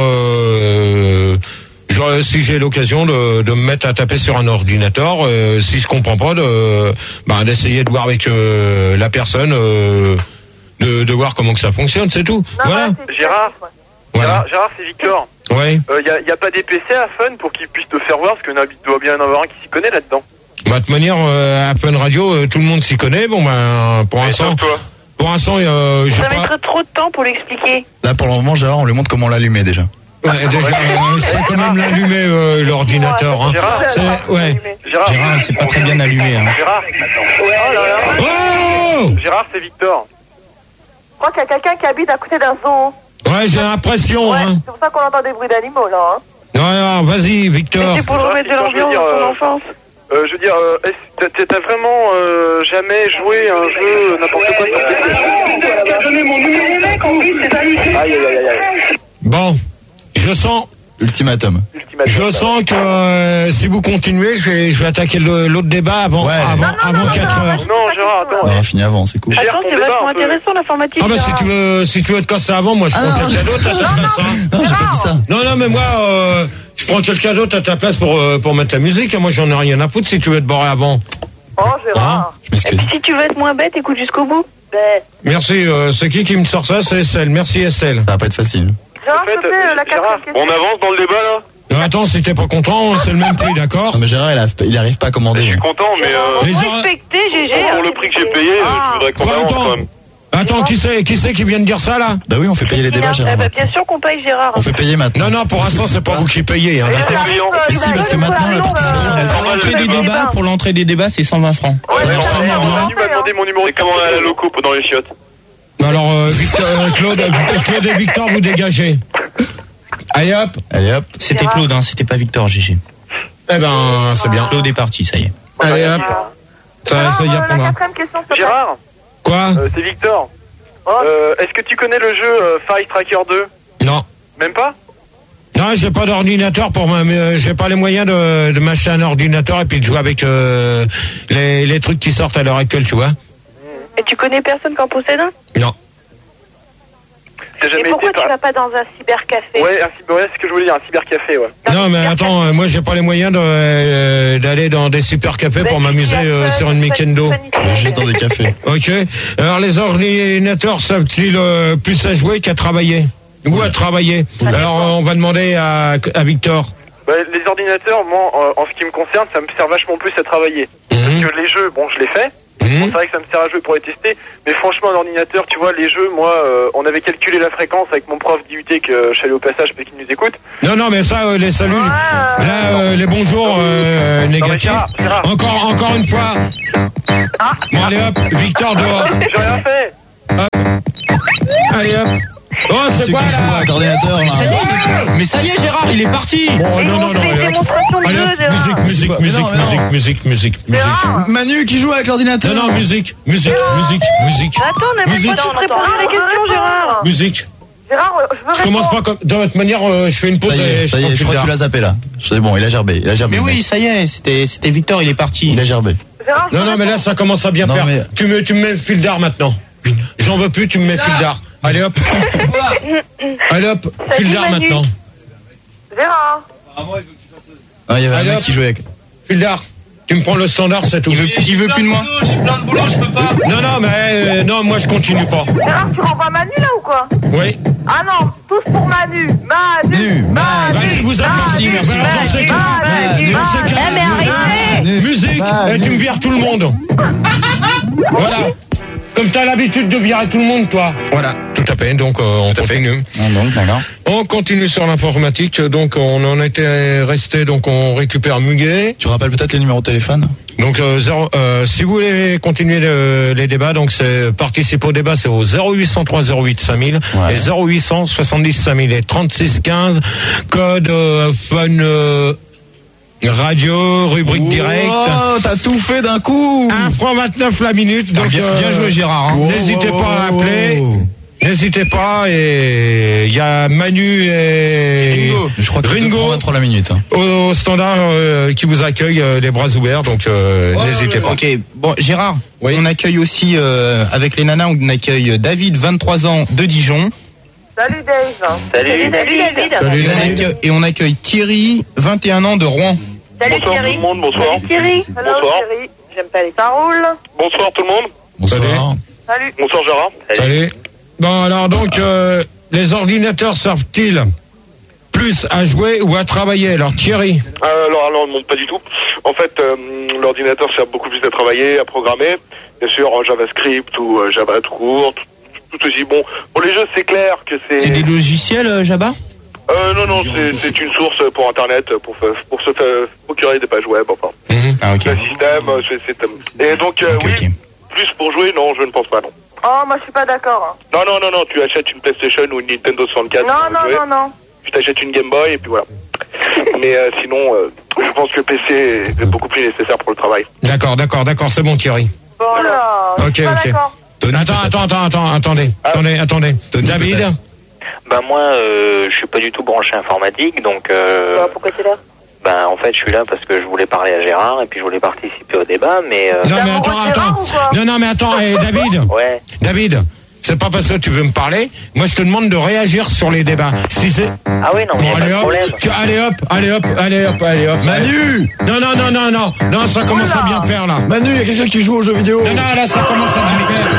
euh, genre, si j'ai l'occasion de, de me mettre à taper sur un ordinateur, euh, si je comprends pas, de, bah, d'essayer de voir avec euh, la personne, euh, de, de voir comment que ça fonctionne, c'est tout. Non, Voilà. ouais, c'est Gérard, ouais. Voilà. Gérard, Gérard, c'est Victor. Ouais. Il euh, y, a, y a pas des P C à Fun pour qu'ils puissent te faire voir, parce qu'il doit bien y en avoir un qui s'y connaît là-dedans. Bah, de toute manière, euh, à Fun Radio, euh, tout le monde s'y connaît. Bon, ben, pour Mais l'instant, sauf toi. pour l'instant, euh, j'ai Ça pas. mettra trop de temps pour l'expliquer. Là, pour le moment, Gérard, on lui montre comment l'allumer déjà. Ouais, déjà, euh, c'est quand même l'allumer euh, l'ordinateur. Hein. Gérard, C'est, ouais. Gérard, Gérard, il s'est pas très bien allumé. Hein. Gérard, Oh là là. Oh Gérard, c'est Victor. Je crois qu'il y a quelqu'un qui habite à côté d'un zoo. Ouais, j'ai l'impression. Ouais, Hein. c'est pour ça qu'on entend des bruits d'animaux là. Hein. Non, non, vas-y, Victor. C'est pour le remettre de Victor, je veux l'ambiance dire, dans euh, ton enfance. Euh, je veux dire, euh, est-ce- t'as- t'as vraiment euh, jamais joué à un jeu n'importe quoi sur P C? Aïe, aïe, aïe, aïe, aïe. Bon, je sens. Ultimatum. Ultimatum. Je sens que euh, si vous continuez, je vais, je vais attaquer le- l'autre débat avant, Ouais. avant, Non, non, avant non, quatre non, heures. Non, Gérard, attends. On aura fini avant, c'est cool. Gère Attends, ton c'est débat vachement un peu. intéressant l'informatique. Ah bah si Gérard. tu veux, si tu veux te casser avant, moi je prends Ah, quelqu'un d'autre à ta place. Hein. Non, j'ai pas dit ça. Non, non, mais moi, euh, je prends quelqu'un d'autre à ta place pour euh, pour mettre la musique. Moi, j'en ai rien à foutre si tu veux te barrer avant. Oh Gérard. Je m'excuse. Et puis si tu veux être moins bête, écoute jusqu'au bout. Ben, Merci. Euh, c'est qui qui me sort ça? C'est Estelle. Merci Estelle. Ça va pas être facile. Gérard, En fait, s'il te plaît, euh, la Gérard, quatrième On question. avance dans le débat là. Euh, attends, si t'es pas content, c'est le même prix, d'accord? Non, mais Gérard, il, a, il arrive pas à Je commander. suis content, mais euh, Les Faut oreilles- respecter G G. pour le prix que j'ai payé, euh, je voudrais qu'on Quoi, avance attends. quand même. Attends, qui c'est, qui c'est qui vient de dire ça là? Bah oui, on fait payer les débats, Gérard. Eh ben, bien sûr qu'on paye Gérard. On fait payer maintenant. Non, non, pour l'instant, c'est pas vous qui payez, hein, d'accord? Mais si, parce que maintenant, la participation, elle est Pour l'entrée des débats, pour l'entrée des débats, c'est cent vingt francs. Ouais, Ça mais marche on tellement a- bien. Manu m'a demandé mon numéro de C'est comment à la loco dans les chiottes. Alors, euh, Victor, euh, Claude, euh, Claude et Victor, vous dégagez. Allez hop. Allez hop. C'était Claude, hein, c'était pas Victor, G G. Eh ben, c'est bien. Claude est parti, ça y est. Allez hop. Ça, Gérard, ça y euh, la apprendra. quatrième question, s'il te plaît. Gérard, Quoi? euh, c'est Victor. Oh. Euh, Est-ce que tu connais le jeu euh, Far East Tracker deux? Non. Même pas? Non, j'ai pas d'ordinateur pour moi, mais euh, j'ai pas les moyens de, de m'acheter un ordinateur et puis de jouer avec euh, les, les trucs qui sortent à l'heure actuelle, tu vois. Et tu connais personne qui en possède un? Non. T'as Et jamais pourquoi été tu par... vas pas dans un cybercafé? Ouais, un cyber- ouais, c'est ce que je voulais dire, un cybercafé, ouais. Non, mais attends, euh, moi j'ai pas les moyens de, euh, d'aller dans des super cafés pour m'amuser euh, sur une Mikendo. Juste dans des cafés. Ok. Alors les ordinateurs savent-ils euh, plus à jouer qu'à travailler? Ou à travailler? Alors euh, on va demander à, à Victor. Bah, les ordinateurs, moi, en, en ce qui me concerne, ça me sert vachement plus à travailler. Mhm. Parce que les jeux, bon, je les fais, Bon, c'est vrai que ça me sert à jouer pour les tester, mais franchement, un ordinateur, tu vois, les jeux, moi, euh, on avait calculé la fréquence avec mon prof d'I U T que je salue au passage parce qu'il nous écoute. Non, non, mais ça, euh, les saluts, Ouais. là, euh, les bonjours euh, négatifs. Gérard, Gérard. Encore, encore une fois. Ah. Bon, allez hop, Victor dehors. J'ai rien fait. Allez hop. Oh, c'est Ceux quoi qui jouent là? avec l'ordinateur, là. Mais ça y est, Gérard, il est parti. Bon, Et non, on non, non. fait une allez, hop. démonstration de Allez, jeu, hop, Gérard. musique, musique, Mais musique, non, mais non. musique, musique, musique, musique. Gérard. Manu qui joue avec l'ordinateur. Non, non, musique, musique, musique, musique. Attends, on n'a même Musique. pas tous répondu à la question, Gérard. Musique. Gérard, euh, je veux Je commence pas comme. De toute manière, euh, je fais une pause Ça y et est, je ça y prends est, je plus crois que tu tard. l'as zappé là. C'est bon, il a gerbé, il a gerbé. Mais le oui, mec. ça y est, c'était c'était Victor, il est parti. Il a gerbé. Gérard, je Non, veux non, mais là, ça commence à bien Non, faire. mais- Tu me, tu me mets le fil d'art maintenant. J'en veux plus, tu me mets le fil d'art. Allez hop. Allez hop, fil Salut, d'art Manu. maintenant. Gérard. Ah, il y avait Allez, un mec hop. qui jouait avec. Fil d'art. Tu me prends le standard, c'est tout. Il veut, il veut plus de moi. J'ai plein de boulot, je peux pas. Non, non, mais euh, non, moi je continue pas. Gérard, tu renvoies Manu là ou quoi? Oui. Ah non, tous pour Manu. Manu. Nu, Manu. Bah, si vous êtes merci, Manu, merci. Alors, dans ces cas- Manu, dans ces Manu. cas- Eh, mais arrêtez. Nu. Musique, Manu. et tu me vires tout le monde. Voilà. Comme t'as l'habitude de virer tout le monde, toi. Voilà, tout à fait. Donc, euh, on continue. Ah, donc, d'accord. On continue sur l'informatique. Donc, on en était resté. Donc, on récupère Muguet. Tu rappelles peut-être les numéros de téléphone? Donc, euh, zéro, euh, si vous voulez continuer le- les débats, donc c'est participer au débat, c'est au zéro huit cent trois zéro huit cinq mille Ouais. et zéro huit cent soixante-dix cinq mille et trente-six quinze. Code euh, fun. Euh, radio, rubrique directe. Oh, t'as tout fait d'un coup. un franc vingt-neuf la minute. Donc, Bien, bien joué, Gérard. hein. Wow, n'hésitez wow, pas à wow, appeler. wow. N'hésitez pas, et il y a Manu et Ringo. Je crois que c'est Ringo deux francs vingt-trois la minute. hein. au standard euh, qui vous accueille euh, les bras ouverts. Donc, euh, n'hésitez pas. Ok, bon, Gérard, Oui. on accueille aussi, euh, avec les nanas, on accueille David, vingt-trois ans, de Dijon. Salut Dave. Salut. Salut, David. Salut, Et on, David. accueille, et on accueille Thierry, vingt et un ans, de Rouen. Salut, Bonsoir tout Thierry. le monde, bonsoir. Salut, Thierry. Hello Bonsoir. Thierry. J'aime pas les paroles. Bonsoir tout le monde. Bonsoir. Salut. Bonsoir Gérard. Salut. Bon, alors donc, euh, les ordinateurs servent-ils plus à jouer ou à travailler? Alors, Thierry. Euh, alors, alors, non, pas du tout. En fait, euh, l'ordinateur sert beaucoup plus à travailler, à programmer. Bien sûr, en JavaScript ou euh, Java tout court, tout, tout aussi bon. Pour les jeux, c'est clair que c'est... C'est des logiciels, euh, Jabba? Euh, non, non, c'est, c'est une source pour Internet, pour, fa- pour se faire procurer des pages web, enfin. Ah, ok. Un système, euh, c'est, c'est, et donc, euh, Ok, oui, ok. plus pour jouer, non, je ne pense pas, non. Oh, moi je suis pas d'accord. hein. Non, non, non, non, tu achètes une PlayStation ou une Nintendo soixante-quatre. Non, pour non, jouer. non, non. Tu t'achètes une Game Boy et puis voilà. Mais euh, sinon, euh, je pense que le P C est beaucoup plus nécessaire pour le travail. D'accord, d'accord, d'accord, c'est bon, Thierry. Bon, là, je Ok, suis pas ok. d'accord. Tony, Attends, peut-être. attends, attends, attends, attendez, attendez, attendez. Tony, David. peut-être. Ben moi, euh, je suis pas du tout branché informatique, donc euh, Bah, pourquoi t'es là? ben en fait, je suis là parce que je voulais parler à Gérard et puis je voulais participer au débat, mais euh, Non, T'es mais amoureux attends, de Gérard attends. ou quoi Non, non, mais attends, eh, David. ouais. David, c'est pas parce que tu veux me parler. Moi, je te demande de réagir sur les débats. Si c'est. Ah oui, non, mais Bon, y a pas allez de hop, problème. tu- allez hop, allez hop, allez hop, allez hop. Manu. Non, non, non, non, non, non, ça commence à bien faire là. Manu, il y a quelqu'un qui joue aux jeux vidéo. Non, non, là, ça commence à bien faire.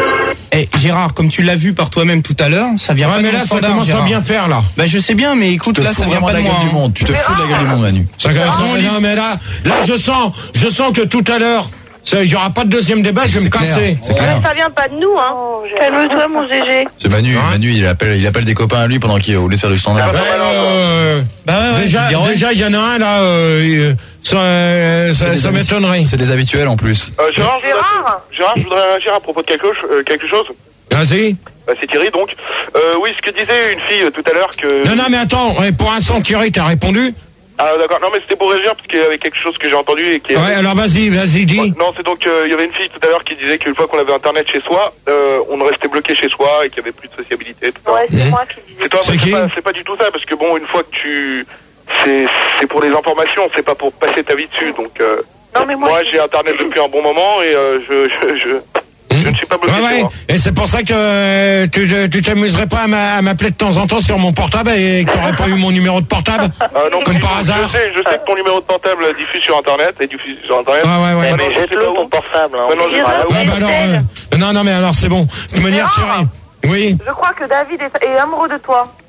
Eh, Gérard, comme tu l'as vu par toi-même tout à l'heure, ça vient Ouais, pas mais de là, mon ça standard, commence à Gérard. bien faire là. Bah, je sais bien, mais Tu écoute, te là, fous ça vient vraiment pas de de la moi. gueule du hein. monde. Tu te fous de la gueule du monde, Manu. Ça, ça- non, mais là, là, je sens, je sens que tout à l'heure, ça- il y aura pas de deuxième débat. Je vais me C'est clair, casser. c'est clair. Ça vient pas de nous, hein. Calme-toi, mon G G. C'est Manu. Manu, il appelle, il appelle des copains à lui pendant qu'il est au lieu de faire du standard. Ouais, euh, Bah, ouais, ouais, déjà, je te dirais. déjà, il y en a un là. euh, ça, euh, ça, ça m'étonnerait. C'est des habituels en plus. Euh, Gérard, je voudrais, Gérard Gérard, je voudrais réagir à propos de quelque, cho- euh, quelque chose. Vas-y. Bah, c'est Thierry, donc. Euh, oui, ce que disait une fille euh, tout à l'heure que... Non, non, mais attends. ouais, Pour l'instant, Thierry, t'as répondu. Ah, d'accord. Non, mais c'était pour réagir parce qu'il y avait quelque chose que j'ai entendu et qui... est- Ouais, alors vas-y, vas-y, dis. Ouais, non, c'est donc, euh, il y avait une fille tout à l'heure qui disait qu'une fois qu'on avait Internet chez soi, euh, on restait bloqué chez soi et qu'il y avait plus de sociabilité, tout ça. Ouais, c'est Mmh. moi qui disais. C'est toi, C'est moi, qui c'est pas, c'est pas du tout ça, parce que bon, une fois que tu... C'est, c'est pour les informations, c'est pas pour passer ta vie dessus, donc... Euh, Non, mais moi, moi, je- j'ai Internet depuis un bon moment et euh, je, je, je, je ne suis pas bloqué Ouais, chez ouais. moi. Et c'est pour ça que euh, tu tu t'amuserais pas à m'a- à m'appeler de temps en temps sur mon portable et que t'aurais pas eu mon numéro de portable. Ah, non, Comme mais par je, hasard. Je sais, je sais que ton numéro de portable diffuse sur Internet et diffuse sur Internet. Ouais, ouais, ouais. Eh, Maintenant, mais je sais jette-le pas ton où. portable. Hein. Maintenant, je sais Gérard, pas où. Ouais, bah alors, euh, non, non, mais alors c'est bon. De toute manière, Gérard. Thierry. Oui. Je crois que David est, est amoureux de toi.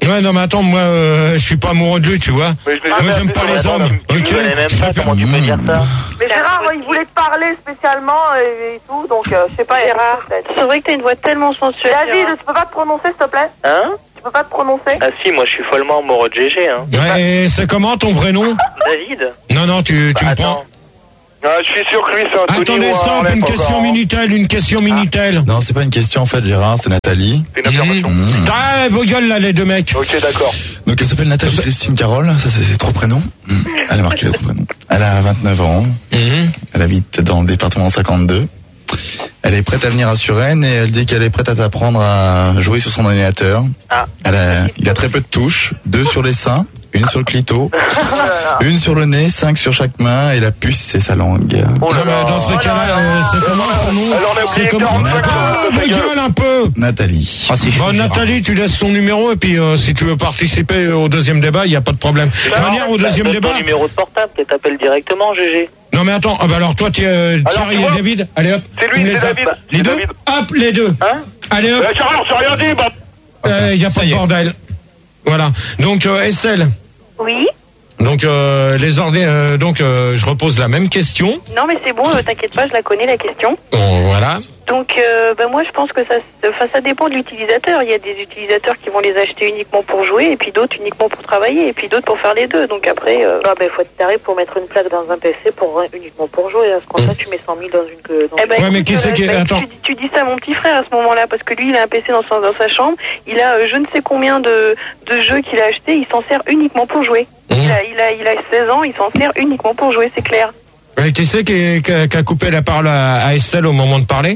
Ouais, non, mais attends, moi, euh, je suis pas amoureux de lui, tu vois. Mais je l'ai moi, jamais j'aime fait, pas non, les non, hommes. non. Ok. Tu connais même Je pas, préfère- comment tu peux dire ça? Mais Gérard, il voulait te parler spécialement et, et tout, donc euh, je sais pas. Gérard, c'est vrai que t'as une voix tellement sensuelle. David, Gérard. tu peux pas te prononcer, s'il te plaît? Hein? Tu peux pas te prononcer? Ah si, moi je suis follement amoureux de G G, hein. Ouais, et c'est comment ton vrai nom? David? Non, non, tu, tu Bah, me prends. attends. Ah, je suis sûr que lui, c'est un Tony Attendez, ou un stop, Arlette une encore, question hein. Minitel, une question Minitel. Non, c'est pas une question en fait, Gérard, c'est Nathalie. C'est une affirmation. Mmh. Ah, vos gueules là, les deux mecs. Ok, d'accord. Donc elle s'appelle Nathalie Christine Carole, ça c'est ses trois prénoms. Mmh. Elle a marqué les trois prénoms. Elle a vingt-neuf ans, Mhm. elle habite dans le département cinquante-deux. Elle est prête à venir à Suresnes et elle dit qu'elle est prête à t'apprendre à jouer sur son ordinateur. Ah. Elle a, il a très peu de touches, deux sur les seins, une sur le clito, une sur le nez, cinq sur chaque main et la puce c'est sa langue. Oh Non, là mais là. dans ce cas-là, euh, c'est comment son nom? Alors, on a C'est oublié comment? quarante-cinq Ah, secondes de vos ta gueule. gueules un peu. Nathalie. Ah, c'est chaud, Bon, Gérard. Nathalie, tu laisses ton numéro et puis euh, si tu veux participer au deuxième débat, il n'y a pas de problème. De toute manière, au deuxième Donne débat. ton numéro de portable et t'appelles directement, G G. Non, mais attends, ah, bah alors toi, tu euh, Thierry tu et vois, David, allez hop. c'est lui, tu me c'est les as- David, Les c'est deux David. Hop, les deux. Hein? Allez hop. Eh, Gérard, j'ai rien dit, bah. Il n'y a pas de bordel. Voilà. Donc, euh, Estelle. Oui. Donc, euh, les ordres, euh, donc euh, je repose la même question. Non, mais c'est bon, euh, t'inquiète pas, je la connais, la question. Bon, voilà. Donc, euh, bah, moi, je pense que ça, enfin, ça dépend de l'utilisateur. Il y a des utilisateurs qui vont les acheter uniquement pour jouer, et puis d'autres uniquement pour travailler, et puis d'autres pour faire les deux. Donc après, euh... Ah ben, faut être taré pour mettre une plaque dans un P C pour uniquement pour jouer. À ce compte-là, tu mets cent mille dans une que. Dans Eh ben, Ouais, mais écoute, qui c'est euh, qui- bah, attends. tu, dis- tu dis ça à mon petit frère à ce moment-là, parce que lui, il a un P C dans, son, dans sa chambre. Il a euh, je ne sais combien de, de jeux qu'il a achetés. Il s'en sert uniquement pour jouer. Mmh. Il, a, il, a, il a seize ans, il s'en sert uniquement pour jouer, c'est clair. Et qui c'est qui, qui a- qui a coupé la parole à, à Estelle au moment de parler?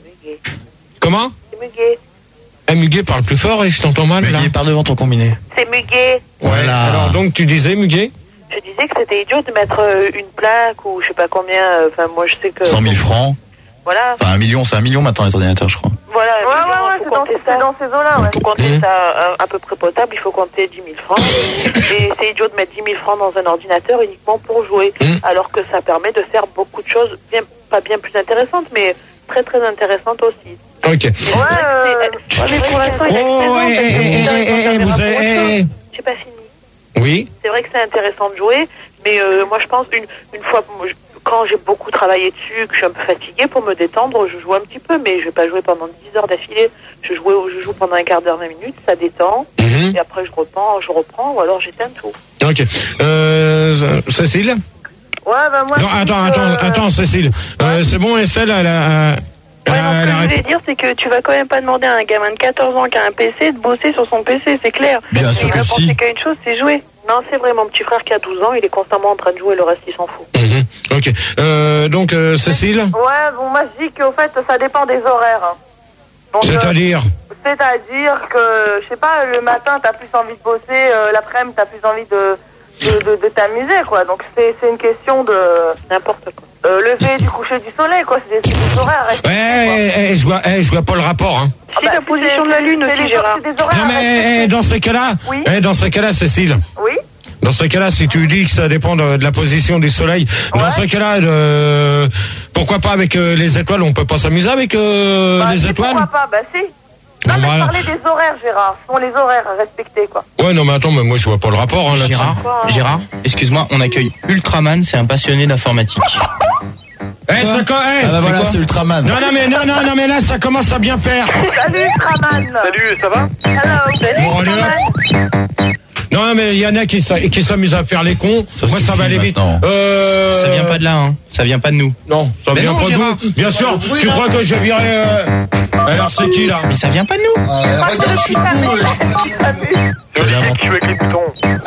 Comment? C'est Muguet. Eh, Muguet, parle plus fort et je t'entends mal. Là. Muguet, parle devant ton combiné. C'est Muguet. Voilà. Alors, donc, tu disais, Muguet? Je disais que c'était idiot de mettre euh, une plaque ou je sais pas combien. euh, Enfin, moi, je sais que. cent mille francs. Voilà. Enfin un million, c'est un million maintenant les ordinateurs je crois. Voilà. Ouais, ouais, ouais, c'est dans, c'est dans ces eaux-là, ouais. Il faut compter Mmh. ça à, à peu près potable, il faut compter dix mille francs. Et c'est idiot de mettre dix mille francs dans un ordinateur uniquement pour jouer. Mmh. Alors que ça permet de faire beaucoup de choses, bien, pas bien plus intéressantes, mais très très intéressantes aussi. Ok. Ouais, euh, Mais pour l'instant, il a Oh, seize ans, eh, c'est eh, plus eh, intéressant eh, de eh, faire vous autre avez- chose. eh, eh. J'ai pas fini. Oui. C'est vrai que c'est intéressant de jouer, mais euh, moi je pense une, une fois, moi, je- quand j'ai beaucoup travaillé dessus, que je suis un peu fatiguée, pour me détendre, je joue un petit peu, mais je vais pas jouer pendant dix heures d'affilée. Je, jouais, je joue pendant un quart d'heure, vingt minutes, ça détend, Mhm. et après je reprends, je reprends, ou alors j'éteins tout. Ok. Euh, Cécile? ouais, bah moi. Non, je attends, dis que- attends, attends, Cécile. Euh, c'est bon, Estelle, elle a. Elle Ouais, a- donc, ce elle que a je voulais répondu. dire, c'est que tu vas quand même pas demander à un gamin de quatorze ans qui a un P C de bosser sur son P C, c'est clair. Bien sûr il que va si. penser qu'à une chose, c'est jouer. Non, c'est vrai, mon petit frère qui a douze ans, il est constamment en train de jouer, le reste il s'en fout. Mhm. Ok. Euh, donc, euh, Cécile? Ouais, bon, moi je dis qu'au fait, ça dépend des horaires. hein. Donc, euh, C'est-à-dire? C'est-à-dire que, je sais pas, le matin, t'as plus envie de bosser, euh, l'après-midi, t'as plus envie de, de, de, de t'amuser, quoi. Donc, c'est c'est une question de N'importe quoi. euh, lever du coucher du soleil, quoi. C'est des, c'est des horaires. à respecter, Ouais, quoi. eh, eh, je vois, eh, je vois pas le rapport, hein. Ah Si bah, la position de la Lune c'est aussi, des- Gérard. C'est des horaires Non, à mais respecter. eh, dans ces cas-là, Oui. eh, dans ces cas-là, Cécile, Oui. dans ces cas-là, si tu dis que ça dépend de, de la position du soleil, dans Ouais. ces cas-là, euh, pourquoi pas avec euh, les étoiles? On peut pas s'amuser avec euh, Bah, les si, étoiles? Pourquoi pas? Bah, si. Non, Bon, mais voilà. je parlais des horaires, Gérard. Ce sont les horaires à respecter, quoi. Ouais, non, mais attends, mais moi je vois pas le rapport, hein, là-dessus. Gérard, Gérard, excuse-moi, on accueille Ultraman, c'est un passionné d'informatique. Eh, ça, co- eh, Ah bah voilà, quoi c'est Ultraman. non, non, mais non, non, non, mais là, ça commence à bien faire. Salut, Ultraman. Salut, ça va? Hello, salut, Bon, allez, Ultraman. Non, mais il y en a qui, s'a- qui s'amusent à faire les cons. Ça Moi, ça suffit va aller vite. maintenant. Euh... Ça vient pas de là, hein. Ça vient pas de nous. Non, ça Mais vient non, pas de Gérard. nous. Bien sûr, tu crois que je vais virer... Euh... Alors, c'est qui, là? Mais ça vient pas de nous. Regarde, je suis C'est Olivier qui joue avec les boutons.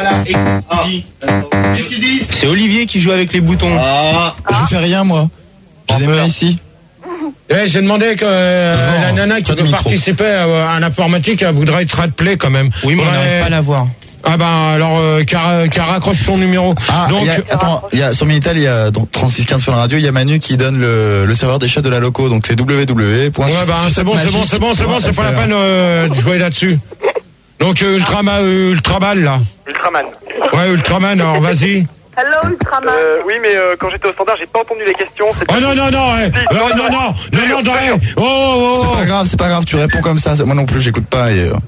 Qu'est-ce qu'il dit? C'est Olivier qui joue avec les boutons. Ah, je fais rien moi. J'ai des mains ici. Eh, j'ai demandé que euh, Ça se voit, la hein. nana qui Pas de veut micro. participer à, à l'informatique, elle voudrait être rappelée quand même. Oui, mais on Faudrait- n'arrive pas à la voir. Ah ben, alors, euh, qu'elle qu'elle raccroche son numéro. Ah, Donc, il y a, attends, il y a sur Minitel, il y a donc trente-six quinze sur la radio, il y a Manu qui donne le, le serveur des chats de la loco, donc c'est w w w point ouais, ben, c'est bon, c'est bon, c'est bon, c'est bon, c'est pas la peine euh, de jouer là-dessus. Donc, euh, Ultraman, euh, Ultraman, là. Ultraman. Ouais, Ultraman, alors vas-y. Hello, Ultraman. Euh, oui, mais euh, quand j'étais au standard, j'ai pas entendu les questions. c'est- Oh non, non, non, eh, Si, euh, non, non, non, non, non, non, eh, oh, oh, C'est oh. pas grave, c'est pas grave, tu réponds comme ça, c'est- moi non plus j'écoute pas et... euh,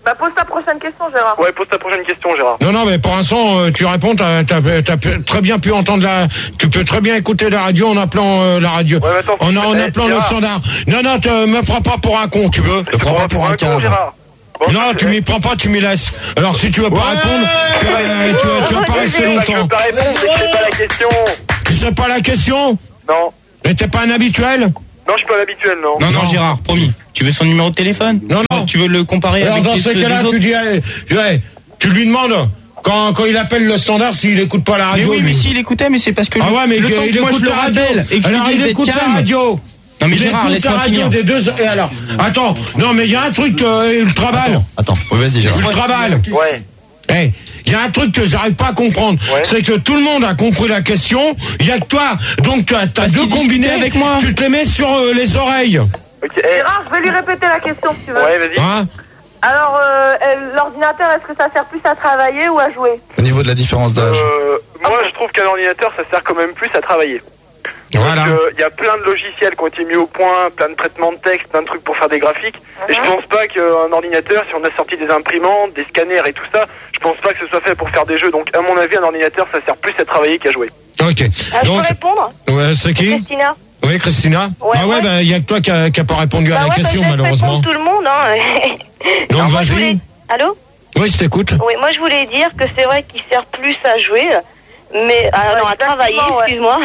Bah, pose ta prochaine question, Gérard. Ouais, pose ta prochaine question, Gérard. Non, non, mais pour l'instant, euh, tu réponds, t'as, t'as, t'as très bien pu entendre la... Tu peux très bien écouter la radio en appelant euh, la radio. Ouais, mais attends, en, en eh, appelant Gérard. le standard. Non, non, te, me prends pas pour un con, tu veux. Ne prends pas pour un con, cave. Gérard. Bon, Non, tu m'y prends pas, tu m'y laisses. Alors, si tu veux pas Ouais. répondre, tu vas, tu vas, tu vas pas rester Je longtemps. veux pas répondre, c'est que c'est pas la question. Tu sais pas la question? Non. Mais t'es pas un habituel? Non, je suis pas l'habituel, non. Non, non, Gérard, promis. Tu veux son numéro de téléphone? Non, Tu veux- non. Tu veux le comparer Alors, avec dans les, ces ceux cas-là, des tu autres? dis, allez, ouais, tu lui demandes, quand, quand il appelle le standard, s'il écoute pas la Mais radio. oui, lui. mais s'il écoutait, mais c'est parce que Ah le, ouais, mais le il, temps il que moi je écoute le la radio. rappelle et que je lui Alors, dise il d'être écoute la calme. radio. Non, mais Il Gérard, écoute laisse-moi la radio finir. des deux. Et alors, attends, non, mais il y a un truc, euh, ultra balle. Attends, ouais, vas-y, Gérard. Ultra balle. Ouais. Eh, il y a un truc que j'arrive pas à comprendre. Ouais. C'est que tout le monde a compris la question. Il y a que toi. Donc, tu as, t'as Parce deux qu'il combinés. discutait avec moi. Tu te les mets sur euh, les oreilles. Ok, eh. Gérard, je vais lui répéter la question si tu veux. Ouais, vas-y. Hein? Alors, euh, elle- l'ordinateur, est-ce que ça sert plus à travailler ou à jouer? Au niveau de la différence d'âge. Euh, moi, je trouve qu'un ordinateur, ça sert quand même plus à travailler. Voilà. Il y a plein de logiciels qui ont été mis au point, plein de traitements de texte, plein de trucs pour faire des graphiques. Et je pense pas qu'un ordinateur, si on a sorti des imprimantes, des scanners et tout ça, je pense pas que ce soit fait pour faire des jeux. Donc, à mon avis, un ordinateur, ça sert plus à travailler qu'à jouer. Ok. Ah, je Donc, peux répondre? ouais, c'est qui? Christina. Oui, Christina. Ouais, ah ouais, ouais. bah, il y a que toi qui a, qui a pas répondu à Bah la ouais, question, bah, je laisse malheureusement. répondre tout le monde, hein. Donc, Alors, moi, je vas-y. voulais- Allô? Oui, je t'écoute. Oui, moi je voulais dire que c'est vrai qu'il sert plus à jouer, mais ah, non, à travailler, ouais. excuse-moi.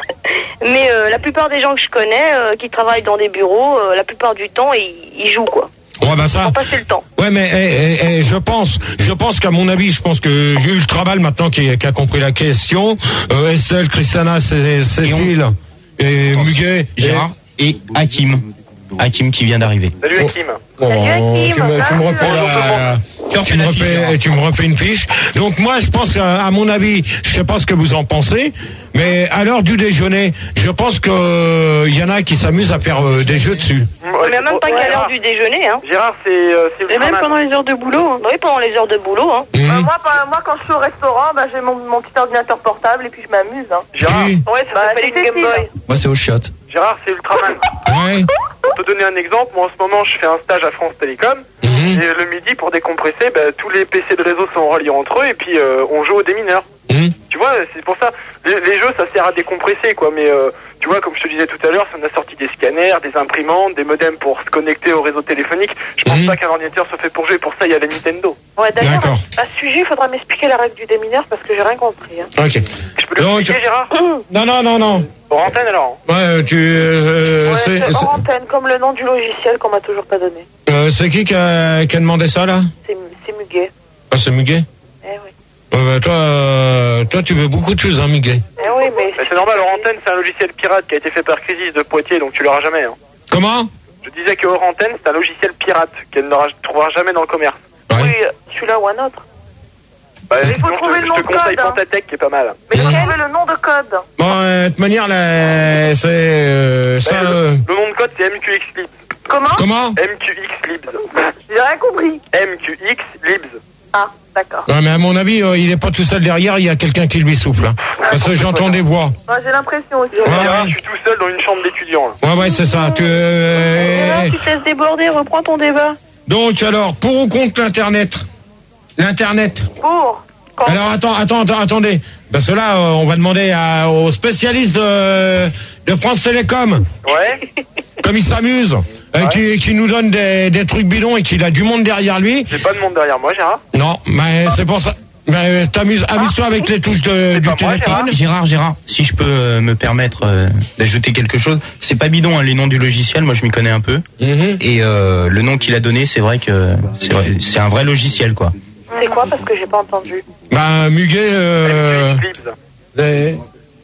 mais euh, la plupart des gens que je connais euh, qui travaillent dans des bureaux, euh, la plupart du temps, ils, ils jouent quoi. Ouais, bah ça. Pour passer le temps. Ouais, mais eh, eh, eh, je pense, je pense qu'à mon avis, je pense que Ultrabal maintenant qui, qui a compris la question, euh, Estelle, Christiana, Cé- Cécile et Muguet, Gérard et Hakim. Hakim qui vient d'arriver. Salut, Hakim. Bon, Salut, Hakim. tu, me, tu me refais la, tu me refais, tu me refais une fiche. Donc moi, je pense à, à mon avis, je sais pas ce que vous en pensez, mais à l'heure du déjeuner, je pense que euh, y en a qui s'amusent à faire euh, des jeux dessus. Mais même pas qu'à l'heure du déjeuner, hein. Gérard, c'est euh, c'est Et même Ultraman. pendant les heures de boulot. Hein. Oui, pendant les heures de boulot, hein. Mmh. Bah, moi, pas- moi, quand je suis au restaurant, bah, j'ai mon, mon petit ordinateur portable et puis je m'amuse. Hein. Gérard, Qui Ouais, ça Bah, s'appelle c'est une Game Cécile. Boy. Moi, c'est au chiottes. Gérard, c'est Ultraman. Ouais. Pour te donner un exemple, moi en ce moment, je fais un stage à France Télécom. Mhm. Et le midi, pour décompresser, bah, tous les P C de réseau sont reliés entre eux et puis euh, on joue aux démineurs. Mhm. Tu vois, c'est pour ça. Les, les jeux, ça sert à décompresser, quoi. Mais euh, tu vois, comme je te disais tout à l'heure, si on a sorti des scanners, des imprimantes, des modems pour se connecter au réseau téléphonique, je pense Mhm. pas qu'un ordinateur se fait pour jouer. Pour ça, il y a la Nintendo. Ouais, d'ailleurs, D'accord. à ce sujet, il faudra m'expliquer la règle du démineur parce que j'ai rien compris. Hein. Ok. Je peux Donc- l'expliquer, Gérard? Non, non, non, non. Hors antenne, alors. Ouais, tu, euh, Ouais, c'est, c'est c'est- hors antenne, comme le nom du logiciel qu'on m'a toujours pas donné. euh, c'est qui qui a, qui a demandé ça là? C'est c'est Muguet. Ah, c'est Muguet. Eh oui. Ouais, bah, toi, euh, toi, tu veux beaucoup de choses, hein, Muguet. Eh oui, mais. Mais c'est normal, hors antenne, c'est un logiciel pirate qui a été fait par Crisis de Poitiers, donc tu l'auras jamais. Hein. Comment? Je disais que hors antenne, c'est un logiciel pirate qu'elle ne trouvera jamais dans le commerce. Ouais. Oui, celui-là ou un autre. Bah, Mais il faut sinon, trouver je, le te- nom je te de conseille code, hein. Pentatech qui est pas mal. Mais il faut trouver le nom de code. Bon, euh, de toute manière, là, c'est, euh, ça, Bah, le, euh, le nom de code c'est M Q X Libs. Comment? comment? M Q X Libs. J'ai rien compris. M Q X Libs. Ah, d'accord. Ouais, mais à mon avis, euh, il est pas tout seul derrière, il y a quelqu'un qui lui souffle, hein. Parce que j'entends des voix. Moi, j'ai l'impression aussi. Ouais, Gérard, ouais. je suis tout seul dans une chambre d'étudiant. là. Ouais, ouais, c'est ça. Tu, euh, Gérard, tu te laisses déborder, reprends ton débat. Donc, alors, pour ou contre l'Internet? L'Internet. Pour. Quand? Alors, attends, attends, attends, attendez. Parce que là, euh, on va demander à, aux spécialistes de, de France Télécom, Ouais. comme il s'amuse, euh, Ouais. qui, qui nous donne des, des trucs bidons et qu'il a du monde derrière lui. J'ai pas de monde derrière moi, Gérard. Non, mais c'est pour ça. Mais t'amuses, amuse-toi avec les touches de, C'est du pas moi, téléphone. Gérard, Gérard, si je peux euh, me permettre euh, d'ajouter quelque chose, c'est pas bidon hein, les noms du logiciel, moi je m'y connais un peu. Mhm. Et euh, le nom qu'il a donné, c'est vrai que c'est vrai- c'est un vrai logiciel quoi. C'est quoi parce que j'ai pas entendu? Bah, Muguet, euh, M Q X Libs. les-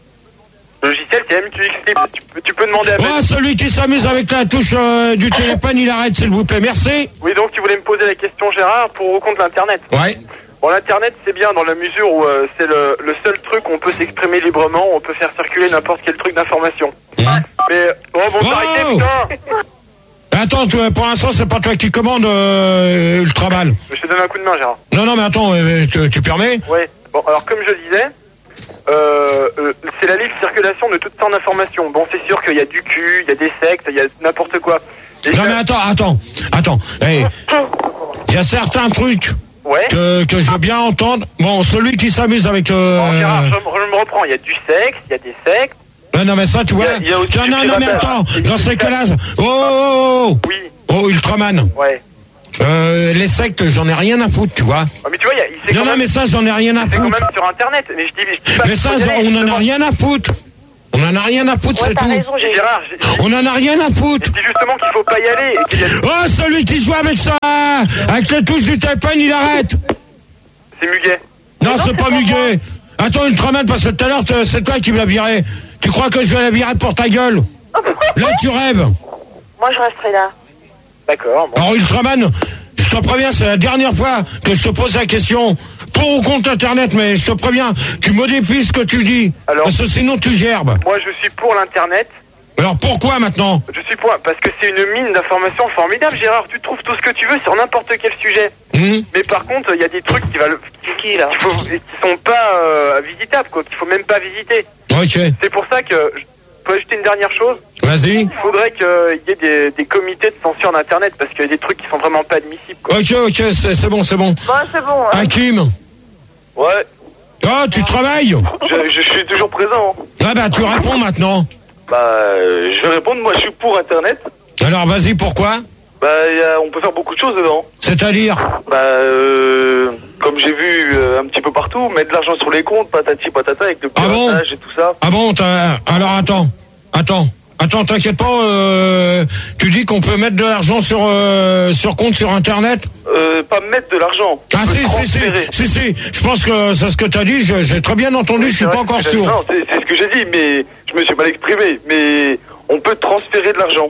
Le logiciel c'est M Q X Libs. Tu peux, tu peux demander à Ben. Oh, celui qui s'amuse avec la touche euh, du téléphone, il arrête, s'il vous plaît. Merci. Oui, donc tu voulais me poser la question, Gérard, pour ou contre l'Internet. Ouais. Bon, l'Internet, c'est bien dans la mesure où euh, c'est le, le seul truc où on peut s'exprimer librement, où on peut faire circuler n'importe quel truc d'information. Mmh. Mais, oh, bon, Oh arrêtez, putain. Attends, tu, pour l'instant, c'est pas toi qui commande euh, Ultraval. Je te donne un coup de main, Gérard. Non, non, mais attends, euh, tu, tu permets? Ouais. Bon, alors comme je disais, euh, euh, c'est la libre circulation de toutes sortes d'informations. Bon, c'est sûr qu'il y a du cul, il y a des sectes, il y a n'importe quoi. Et Non, ça- mais attends, attends, attends. Hey. Il y a certains trucs Ouais. que, que je veux bien entendre. Bon, celui qui s'amuse avec... Euh... Bon, Gérard, je, je me reprends. Il y a du sexe, il y a des sectes. Non, non, mais ça, tu vois... Il y a- il y a aussi non, du non, non, mais piratage. attends, dans ces cas-là... Oh, oh, oh, Oui. oh, Ultraman. Ouais. Euh, les sectes, j'en ai rien à foutre, tu vois. Ah, mais tu vois, il y a, il sait Non, quand non, même, mais ça, j'en ai rien à c'est quand foutre. même sur Internet. Mais je dis, je dis pas Mais qu'il ça, faut y aller, on en a justement. rien à foutre. On en a rien à foutre, Ouais, c'est t'as tout. raison, j'ai... Gérard, j'ai- j'ai- On en a rien à foutre. je dis justement qu'il faut pas y aller. Et qu'il y a... Oh, celui qui joue avec ça, avec les touches du téléphone, il arrête. C'est Muguet. Non, c'est pas Muguet. Attends, Ultraman, parce que tout à l'heure, te- c'est toi qui me l'as viré. Tu crois que je vais la virer pour ta gueule? Là, tu rêves. Moi, je resterai là. D'accord. Bon. Alors, Ultraman, je te préviens, c'est la dernière fois que je te pose la question. Pour ou contre Internet, mais je te préviens, tu modifies ce que tu dis. Alors- Parce que sinon, tu gerbes. Moi, je suis pour l'Internet. Alors, pourquoi maintenant? Je suis pour, parce que c'est une mine d'informations formidable, Gérard. Tu trouves tout ce que tu veux sur n'importe quel sujet. Hum Mais par contre, il y a des trucs qui valent, qui, là, qui, faut, qui sont pas euh, visitables, quoi, qu'il faut même pas visiter. Ok, C'est pour ça que je peux ajouter une dernière chose. vas-y. Il faudrait qu'il y ait des, des comités de censure d'Internet parce qu'il y a des trucs qui sont vraiment pas admissibles, quoi. Ok, ok, c'est c'est bon, c'est bon. Bon, c'est bon. Hein. Hakim, Ouais, ah, tu travailles? je, je suis toujours présent. Ah bah, tu réponds maintenant. Bah, euh, je vais répondre. Moi, je suis pour Internet. Alors, vas-y, pourquoi? Bah, y a, on peut faire beaucoup de choses dedans. C'est-à-dire? Bah, euh, comme j'ai vu euh, un petit peu partout, mettre de l'argent sur les comptes, patati patata, avec le Ah bon piratage et tout ça. Ah bon, t'as- alors attends, attends, attends, t'inquiète pas, euh, tu dis qu'on peut mettre de l'argent sur, euh, sur compte sur Internet? Euh, pas mettre de l'argent. Ah On peut si, si, si, transférer. si, si, je pense que c'est ce que t'as dit, je- j'ai très bien entendu, je suis C'est pas vrai encore que c'est- sûr. Non, c'est c'est ce que j'ai dit, mais je me suis mal exprimé. Mais on peut transférer de l'argent.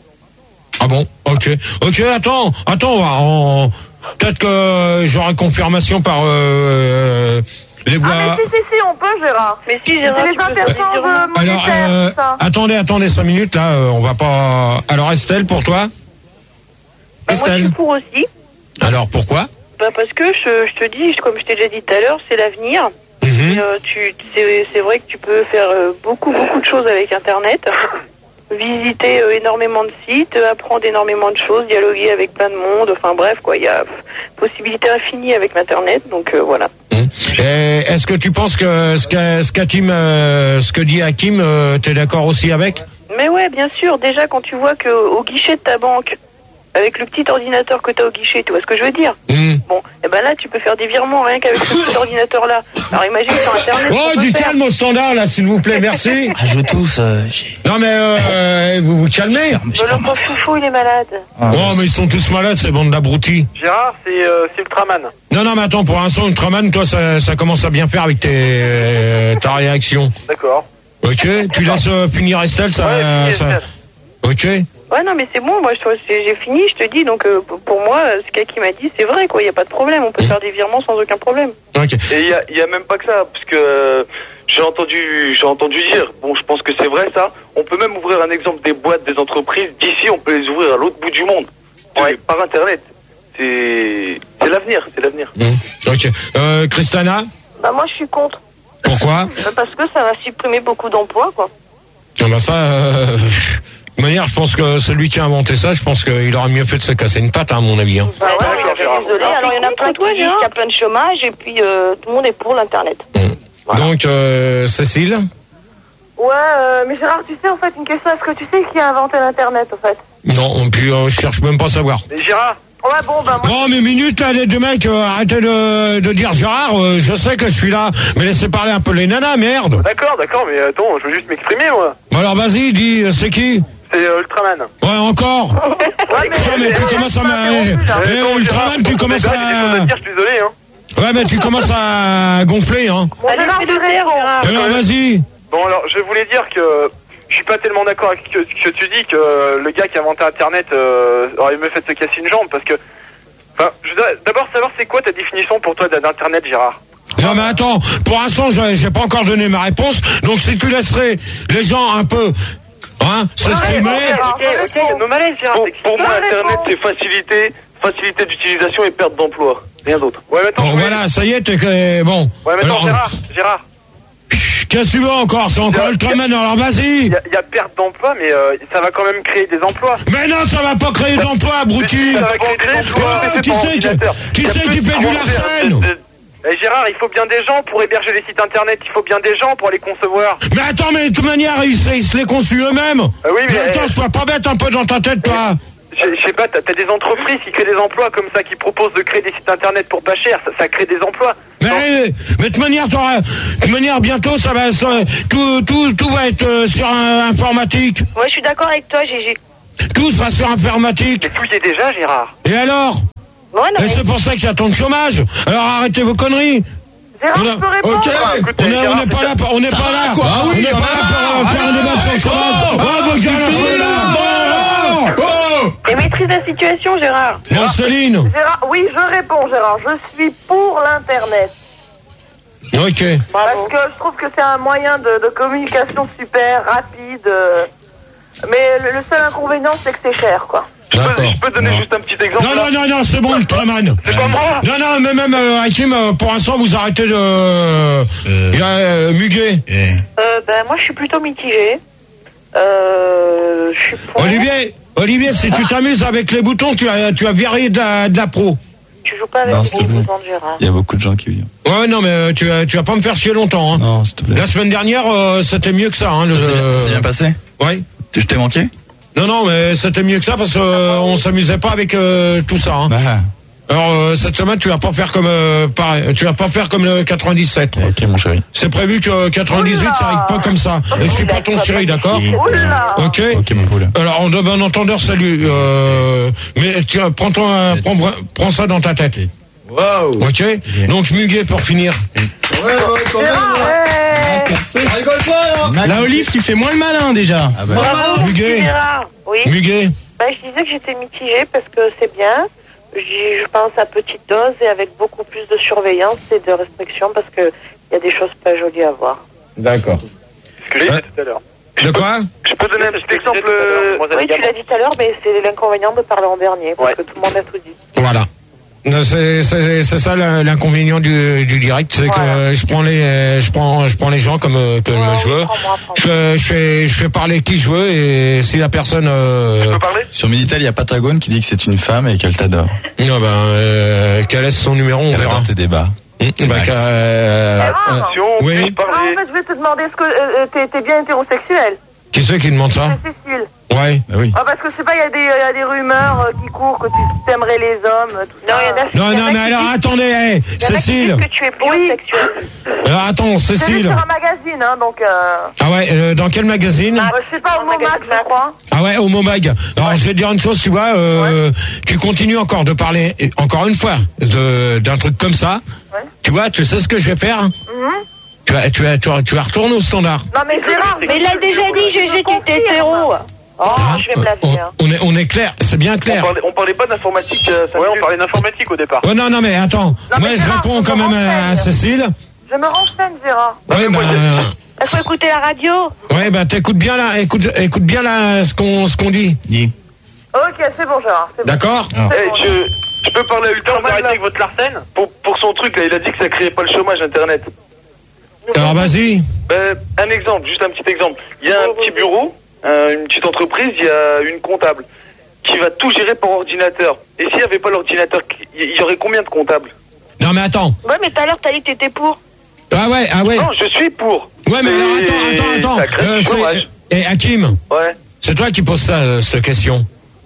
Ah bon, ok, ok, attends, attends, on va, on- peut-être que j'aurai confirmation par euh, les Ah, bois. mais si, si, si, on peut, Gérard. Mais si, Gérard, C'est tu les peux faire des interchanges virements. euh, Alors, monétaires, euh, tout ça. attendez, attendez cinq minutes, là, euh, on va pas... Alors, Estelle, pour toi? Bah, moi, je Estelle? suis pour aussi. Alors, pourquoi? Bah, parce que je, je te dis, comme je t'ai déjà dit tout à l'heure, c'est l'avenir. Mhm. Et, euh, tu, c'est, c'est vrai que tu peux faire euh, beaucoup, beaucoup de choses avec Internet. Visiter euh, énormément de sites, euh, apprendre énormément de choses, dialoguer avec plein de monde. Enfin bref, quoi, il y a pff, possibilité infinie avec Internet. Donc euh, voilà. Mhm. Et est-ce que tu penses que ce qu'a- ce qu'Hakim, euh, ce que dit Hakim, euh, t'es d'accord aussi avec? Mais ouais, bien sûr. Déjà, quand tu vois que au guichet de ta banque, avec le petit ordinateur que tu as au guichet, tu vois ce que je veux dire? Mhm. Bon, et ben là, tu peux faire des virements rien qu'avec ce petit ordinateur-là. Alors imagine sur Internet. Oh, on peut du faire. calme au standard, là, s'il vous plaît, merci. Ah, je tous, euh, j'ai... Non, mais euh, vous vous calmez. ferme- je Mais ferme le ma pauvre chouchou, il est malade. Ah, Oh, mais ils sont tous malades, ces bandes d'abrutis. Gérard, c'est euh, c'est Ultraman. Non, non, mais attends, pour l'instant, Ultraman, toi, ça, ça commence à bien faire avec tes, euh, ta réaction. D'accord. Ok, tu laisses euh, finir Estelle, ça... Ouais, fini, ça... Estelle. Ok. Ouais, non, mais c'est bon, moi, je trouve- c'est- j'ai fini, je te dis, donc euh, pour- pour moi, euh, ce qu'il m'a dit, c'est vrai, quoi, il n'y a pas de problème, on peut faire des virements sans aucun problème. Ok. Et il y a, y a même pas que ça, parce que euh, j'ai entendu, j'ai entendu dire. Bon, je pense que c'est vrai ça. On peut même ouvrir un exemple des boîtes, des entreprises. D'ici, on peut les ouvrir à l'autre bout du monde, ouais. Par Internet. C'est, c'est l'avenir, c'est l'avenir. Mmh. Ok. Euh, Christana, Bah, moi, je suis contre. pourquoi? Bah, parce que ça va supprimer beaucoup d'emplois, quoi. Ah bah ça, euh, de manière, je pense que celui qui a inventé ça, je pense qu'il aurait mieux fait de se casser une patte, hein, à mon avis. Hein. Bah, ouais, mais je suis désolée, alors il y en a plein qui disent qu'il y a plein de chômage, et puis euh, tout le monde est pour l'Internet. Mmh. Donc, euh, Cécile? Ouais, euh, mais Gérard, tu sais, en fait, une question, est-ce que tu sais qui a inventé l'Internet, en fait? Non, puis euh, je cherche même pas à savoir. Mais Gérard, Ouais, bon, bah, moi... Bon, mais minute, là, les deux mecs, euh, arrêtez de, de dire Gérard, euh, je sais que je suis là, mais laissez parler un peu les nanas, merde. d'accord, d'accord, mais attends, je veux juste m'exprimer, moi. Bon, alors, vas-y, dis, euh, c'est qui? C'est euh, Ultraman. Ouais, encore? Ouais, mais... Ouais, mais tu commences à... m'a- Eh, Ultraman, tu commences à... Je suis désolé, hein. Ouais, mais tu commences à gonfler, hein. Bon, Allez, Gérard, fais j'ai le taire, raison. Gérard. Alors, vas-y. Bon, alors, je voulais dire que je suis pas tellement d'accord avec ce que, que tu dis que euh, le gars qui a inventé Internet euh, aurait mieux fait de se casser une jambe parce que. Enfin, je voudrais d'abord savoir c'est quoi ta définition pour toi d'Internet, Gérard. Non, mais attends, pour l'instant, j'ai j'ai pas encore donné ma réponse, donc si tu laisserais les gens un peu, hein, s'exprimer... Ok, ok, il y a nos malaises, Gérard. Pour, pour moi, Internet, c'est facilité, facilité d'utilisation et perte d'emploi. Rien d'autre. Ouais, maintenant, Bon, je voulais- voilà, ça y est, t'es... que- Bon. Ouais, maintenant, Alors, Gérard, Gérard. chut, Qu'est-ce que tu veux encore? C'est encore Ultraman, alors vas-y. Il y, a- il y a perte d'emploi, mais euh, ça va quand même créer des emplois. Mais non, ça va pas créer d'emploi, abruti. Ça va créer des emplois. Oh, qui c'est qui, qui, c'est qui fait du Larsen? Eh, Gérard, il faut bien des gens pour héberger les sites internet, il faut bien des gens pour les concevoir. Mais attends, mais de toute manière, ils, se- ils se les conçuent eux-mêmes. Ah oui, mais, mais attends, euh, sois pas bête un peu dans ta tête, toi. Je je sais pas, t'as t'as des entreprises qui créent des emplois comme ça, qui proposent de créer des sites internet pour pas cher, ça, ça crée des emplois. Mais, mais de toute manière, t'auras- de toute manière, bientôt, ça va, ça- tout, tout, tout va être euh, sur un, informatique. Ouais, je suis d'accord avec toi, Gégé. Tout sera sur informatique. Mais tout y est déjà, Gérard. Et alors? Ouais, non, Et mais- c'est pour ça qu'il y a tant de chômage. Alors arrêtez vos conneries. Gérard, On a- je peux répondre? Ok, Ah, écoute, on est- Gérard, on n'est pas c'est- là, pour- on n'est Ça pas va, là. quoi. Ah oui, on n'est on pas en là a pour euh, marre. faire un débat sur le chômage. Oh, Oh, vos gars, fini, là. oh, oh. Et maîtrise la situation, Gérard. Bon, Céline. Gérard, oui, je réponds, Gérard. Je suis pour l'Internet. Ok. Parce que je trouve que c'est un moyen de, de communication super rapide. euh, Mais le, le seul inconvénient, c'est que c'est cher, quoi. Je peux, D'accord. je peux donner juste un petit exemple Non, là non, non, non, c'est bon, Ultraman. C'est pas moi. Non, non, mais même euh, Hakim, euh, pour l'instant, vous arrêtez de. Euh... Il y a euh, Muguet. Euh, ben, moi, je suis plutôt mitigée. Euh, je suis pour. Olivier, Olivier, si tu t'amuses avec les boutons, tu as, tu as viré de la, de la pro. Tu joues pas avec Non, les s'il te plaît. boutons de Gérard. Il y a beaucoup de gens qui vivent. Ouais, non, mais euh, tu, vas- tu vas pas me faire chier longtemps. Hein. Non, s'il te plaît. La semaine dernière, euh, c'était mieux que ça. Hein, le, Ça s'est bien- ça s'est bien passé? Ouais. Je t'ai manqué? Non, non, mais c'était mieux que ça parce qu'on euh, on s'amusait pas avec euh, tout ça. Hein. Bah. Alors euh, cette semaine, tu vas pas faire comme euh, pareil, tu vas pas faire comme le quatre-vingt-dix-sept. Ok, mon chéri. C'est prévu que quatre-vingt-dix-huit, ça arrive pas comme ça. Et je suis pas ton chéri, d'accord? Oula! Ok. Ok, mon poule. Alors, on donne un entendeur, salut. Euh, mais tu prends, toi, prends, prends ça dans ta tête. Wow. Ok. Donc Muguet pour finir. Ouais, ouais, quand même. Ça rigole pas, là. La Olive, tu fais moins le malin déjà. Ah bah. Bravo, Muguet. Gérard. Oui. Muguet. Ben, je disais que j'étais mitigée parce que c'est bien. J'y- Je pense à petite dose et avec beaucoup plus de surveillance et de restrictions parce que il y a des choses pas jolies à voir. D'accord. Ce que j'ai dit tout à l'heure. De quoi? Je peux donner un petit exemple. euh, Oui, tu l'as dit tout à l'heure, mais c'est l'inconvénient de parler en dernier parce Ouais. que tout le monde a tout dit. Voilà. Non, C'est c'est- c'est ça l'in- l'inconvénient du, du direct, c'est Voilà. que je prends les euh, je prends je prends les gens comme euh, comme Ouais, je veux. prends-moi, prends-moi. Je, fais- je fais je fais parler qui je veux et si la personne euh, Tu peux parler? Sur Minitel, il y a Patagone qui dit que c'est une femme et qu'elle t'adore. non ben euh, qu'elle laisse son numéro, on Elle verra. adore tes débats. Mmh, bah, Max. qu'elle, euh, Gérard. euh, Attention, oui. puis-je Ah, en parler? fait, je vais te demander, est-ce que euh, t'es t'es bien hétérosexuel? Qui c'est qui demande ça? C'est Cécile. Ouais. Bah oui. Ah, parce que je sais pas, il y, a des- il y a des rumeurs euh, qui courent que tu t'aimerais les hommes, tout Non, ça. il y en a. Non il y en non a mais qui alors disent- attendez, hey, il y en a qui Cécile. disent que tu es plus Oui. sexuel. Alors attends, C'est lu Cécile. sur un magazine, hein, donc... Euh... Ah ouais, euh, dans quel magazine? euh, je sais pas, au Un Momac, magazine je crois. Ah ouais, au Momag. Alors je vais te dire une chose, tu vois, euh, tu continues encore de parler, encore une fois, de d'un truc comme ça. Ouais. Tu vois, tu sais ce que je vais faire? Mhm. Tu vas, tu vas, tu vas, tu vas retourner au standard. Non, mais Gérard... Mais il a déjà dit, Gégé, tu étais hétéro. Oh, je vais me laver. on, hein. on est, on est clair, c'est bien On clair. parlait, on parlait pas d'informatique. euh, ça ouais, on parlait d'informatique au départ. Oh non, non, mais attends. mais Moi, je Gérard, réponds je quand me même à, à renseigne. Cécile. Je me renseigne, Gérard. Oui, bah, Il faut écouter la radio. ouais, bah, t'écoutes bien là, écoute, écoute bien là, ce qu'on, ce qu'on dit. Ok, c'est bon, Gérard. C'est bon. D'accord? C'est Eh, bon, je, je peux parler à Ultra, arrêter avec votre Larsen pour, pour son truc, là, il a dit que ça créait pas le chômage internet. Alors vas-y. Ben, un exemple, juste un petit exemple. Il y a un petit bureau, euh, une petite entreprise, il y a une comptable qui va tout gérer par ordinateur. Et s'il n'y avait pas l'ordinateur, il y aurait combien de comptables? Non, mais attends. Ouais, mais tout à l'heure, t'as dit que t'étais pour. Ah ouais, ah ouais. Non, je suis pour. Ouais, mais alors, Et attends, attends, attends. ça crée Euh, du c'est- chômage. Et Hakim, Ouais. c'est toi qui poses ça, euh, cette question.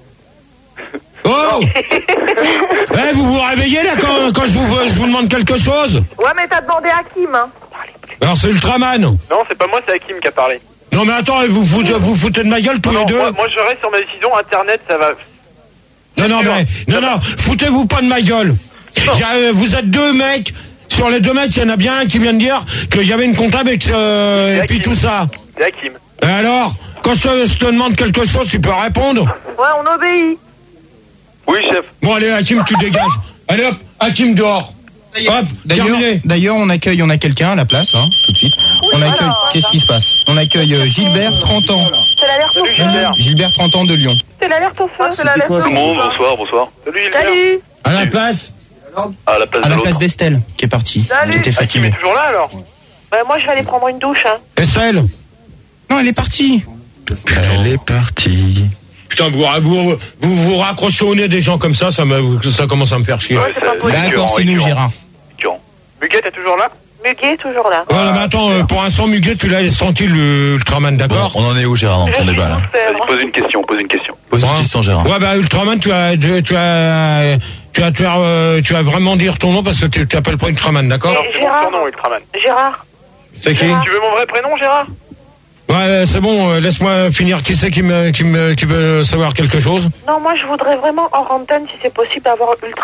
Oh! Eh, vous vous réveillez là quand, quand je, vous, je vous demande quelque chose? Ouais, mais t'as demandé à Kim, hein. Alors c'est Ultraman. Non, c'est pas moi, c'est Hakim qui a parlé. Non mais attends, vous foutez, vous foutez de ma gueule tous Non, les deux? moi, moi, je reste sur ma décision, Internet, ça va... Non, non, mais, non, non, foutez-vous pas de ma gueule. Il y a, euh, vous êtes deux mecs. Sur les deux mecs, il y en a bien un qui vient de dire qu'il y avait une comptable et, que, euh, et puis tout ça. C'est Hakim. Et alors, quand je, je te demande quelque chose, tu peux répondre? Ouais, on obéit. Oui, chef. Bon, allez, Hakim, tu dégages. Allez hop, Hakim dehors. Hop, D'ailleurs, terminé. d'ailleurs, on accueille, on a quelqu'un à la place, hein, tout de suite. On accueille. Qu'est-ce qui se passe? On accueille euh, Gilbert, trente ans. C'est l'alerte au feu. Gilbert. Gilbert, trente ans de Lyon. C'est l'alerte au feu. C'est l'alerte au feu. bonsoir, bonsoir. Salut, Gilbert. Salut. À la place. À la place À de la l'autre. place d'Estelle, qui est partie, Salut. qui était Hakim est fatiguée. toujours là, alors? Bah, Bah, moi, je vais aller prendre une douche. Hein. Estelle? Non, elle est partie. Elle est partie. Putain, vous, vous, vous, vous raccrochez au nez des gens comme ça, ça, me, ça commence à me faire chier. Ouais, c'est pas possible. D'accord, c'est nous, Gérard. Muguet, t'es toujours là? Muguet est toujours là. Voilà, mais attends, euh, pour l'instant, Muguet, tu la laisses tranquille, le Ultraman, d'accord? Bon, on en est où, Gérard, dans ton débat, là? Vas-y, pose une question, pose une question. Pose une question, Gérard. Ouais, bah, Ultraman, tu as, tu, tu as, tu as, tu as, euh, tu as vraiment dire ton nom parce que tu t'appelles pas Ultraman, d'accord? Non, c'est mon surnom, Ultraman. Gérard. C'est qui? Tu veux mon vrai prénom, Gérard? Ouais, c'est bon, euh, laisse-moi finir. Qui c'est qui me, qui me, qui veut savoir quelque chose? Non, moi, je voudrais vraiment, hors antenne, si c'est possible, avoir Ultraman.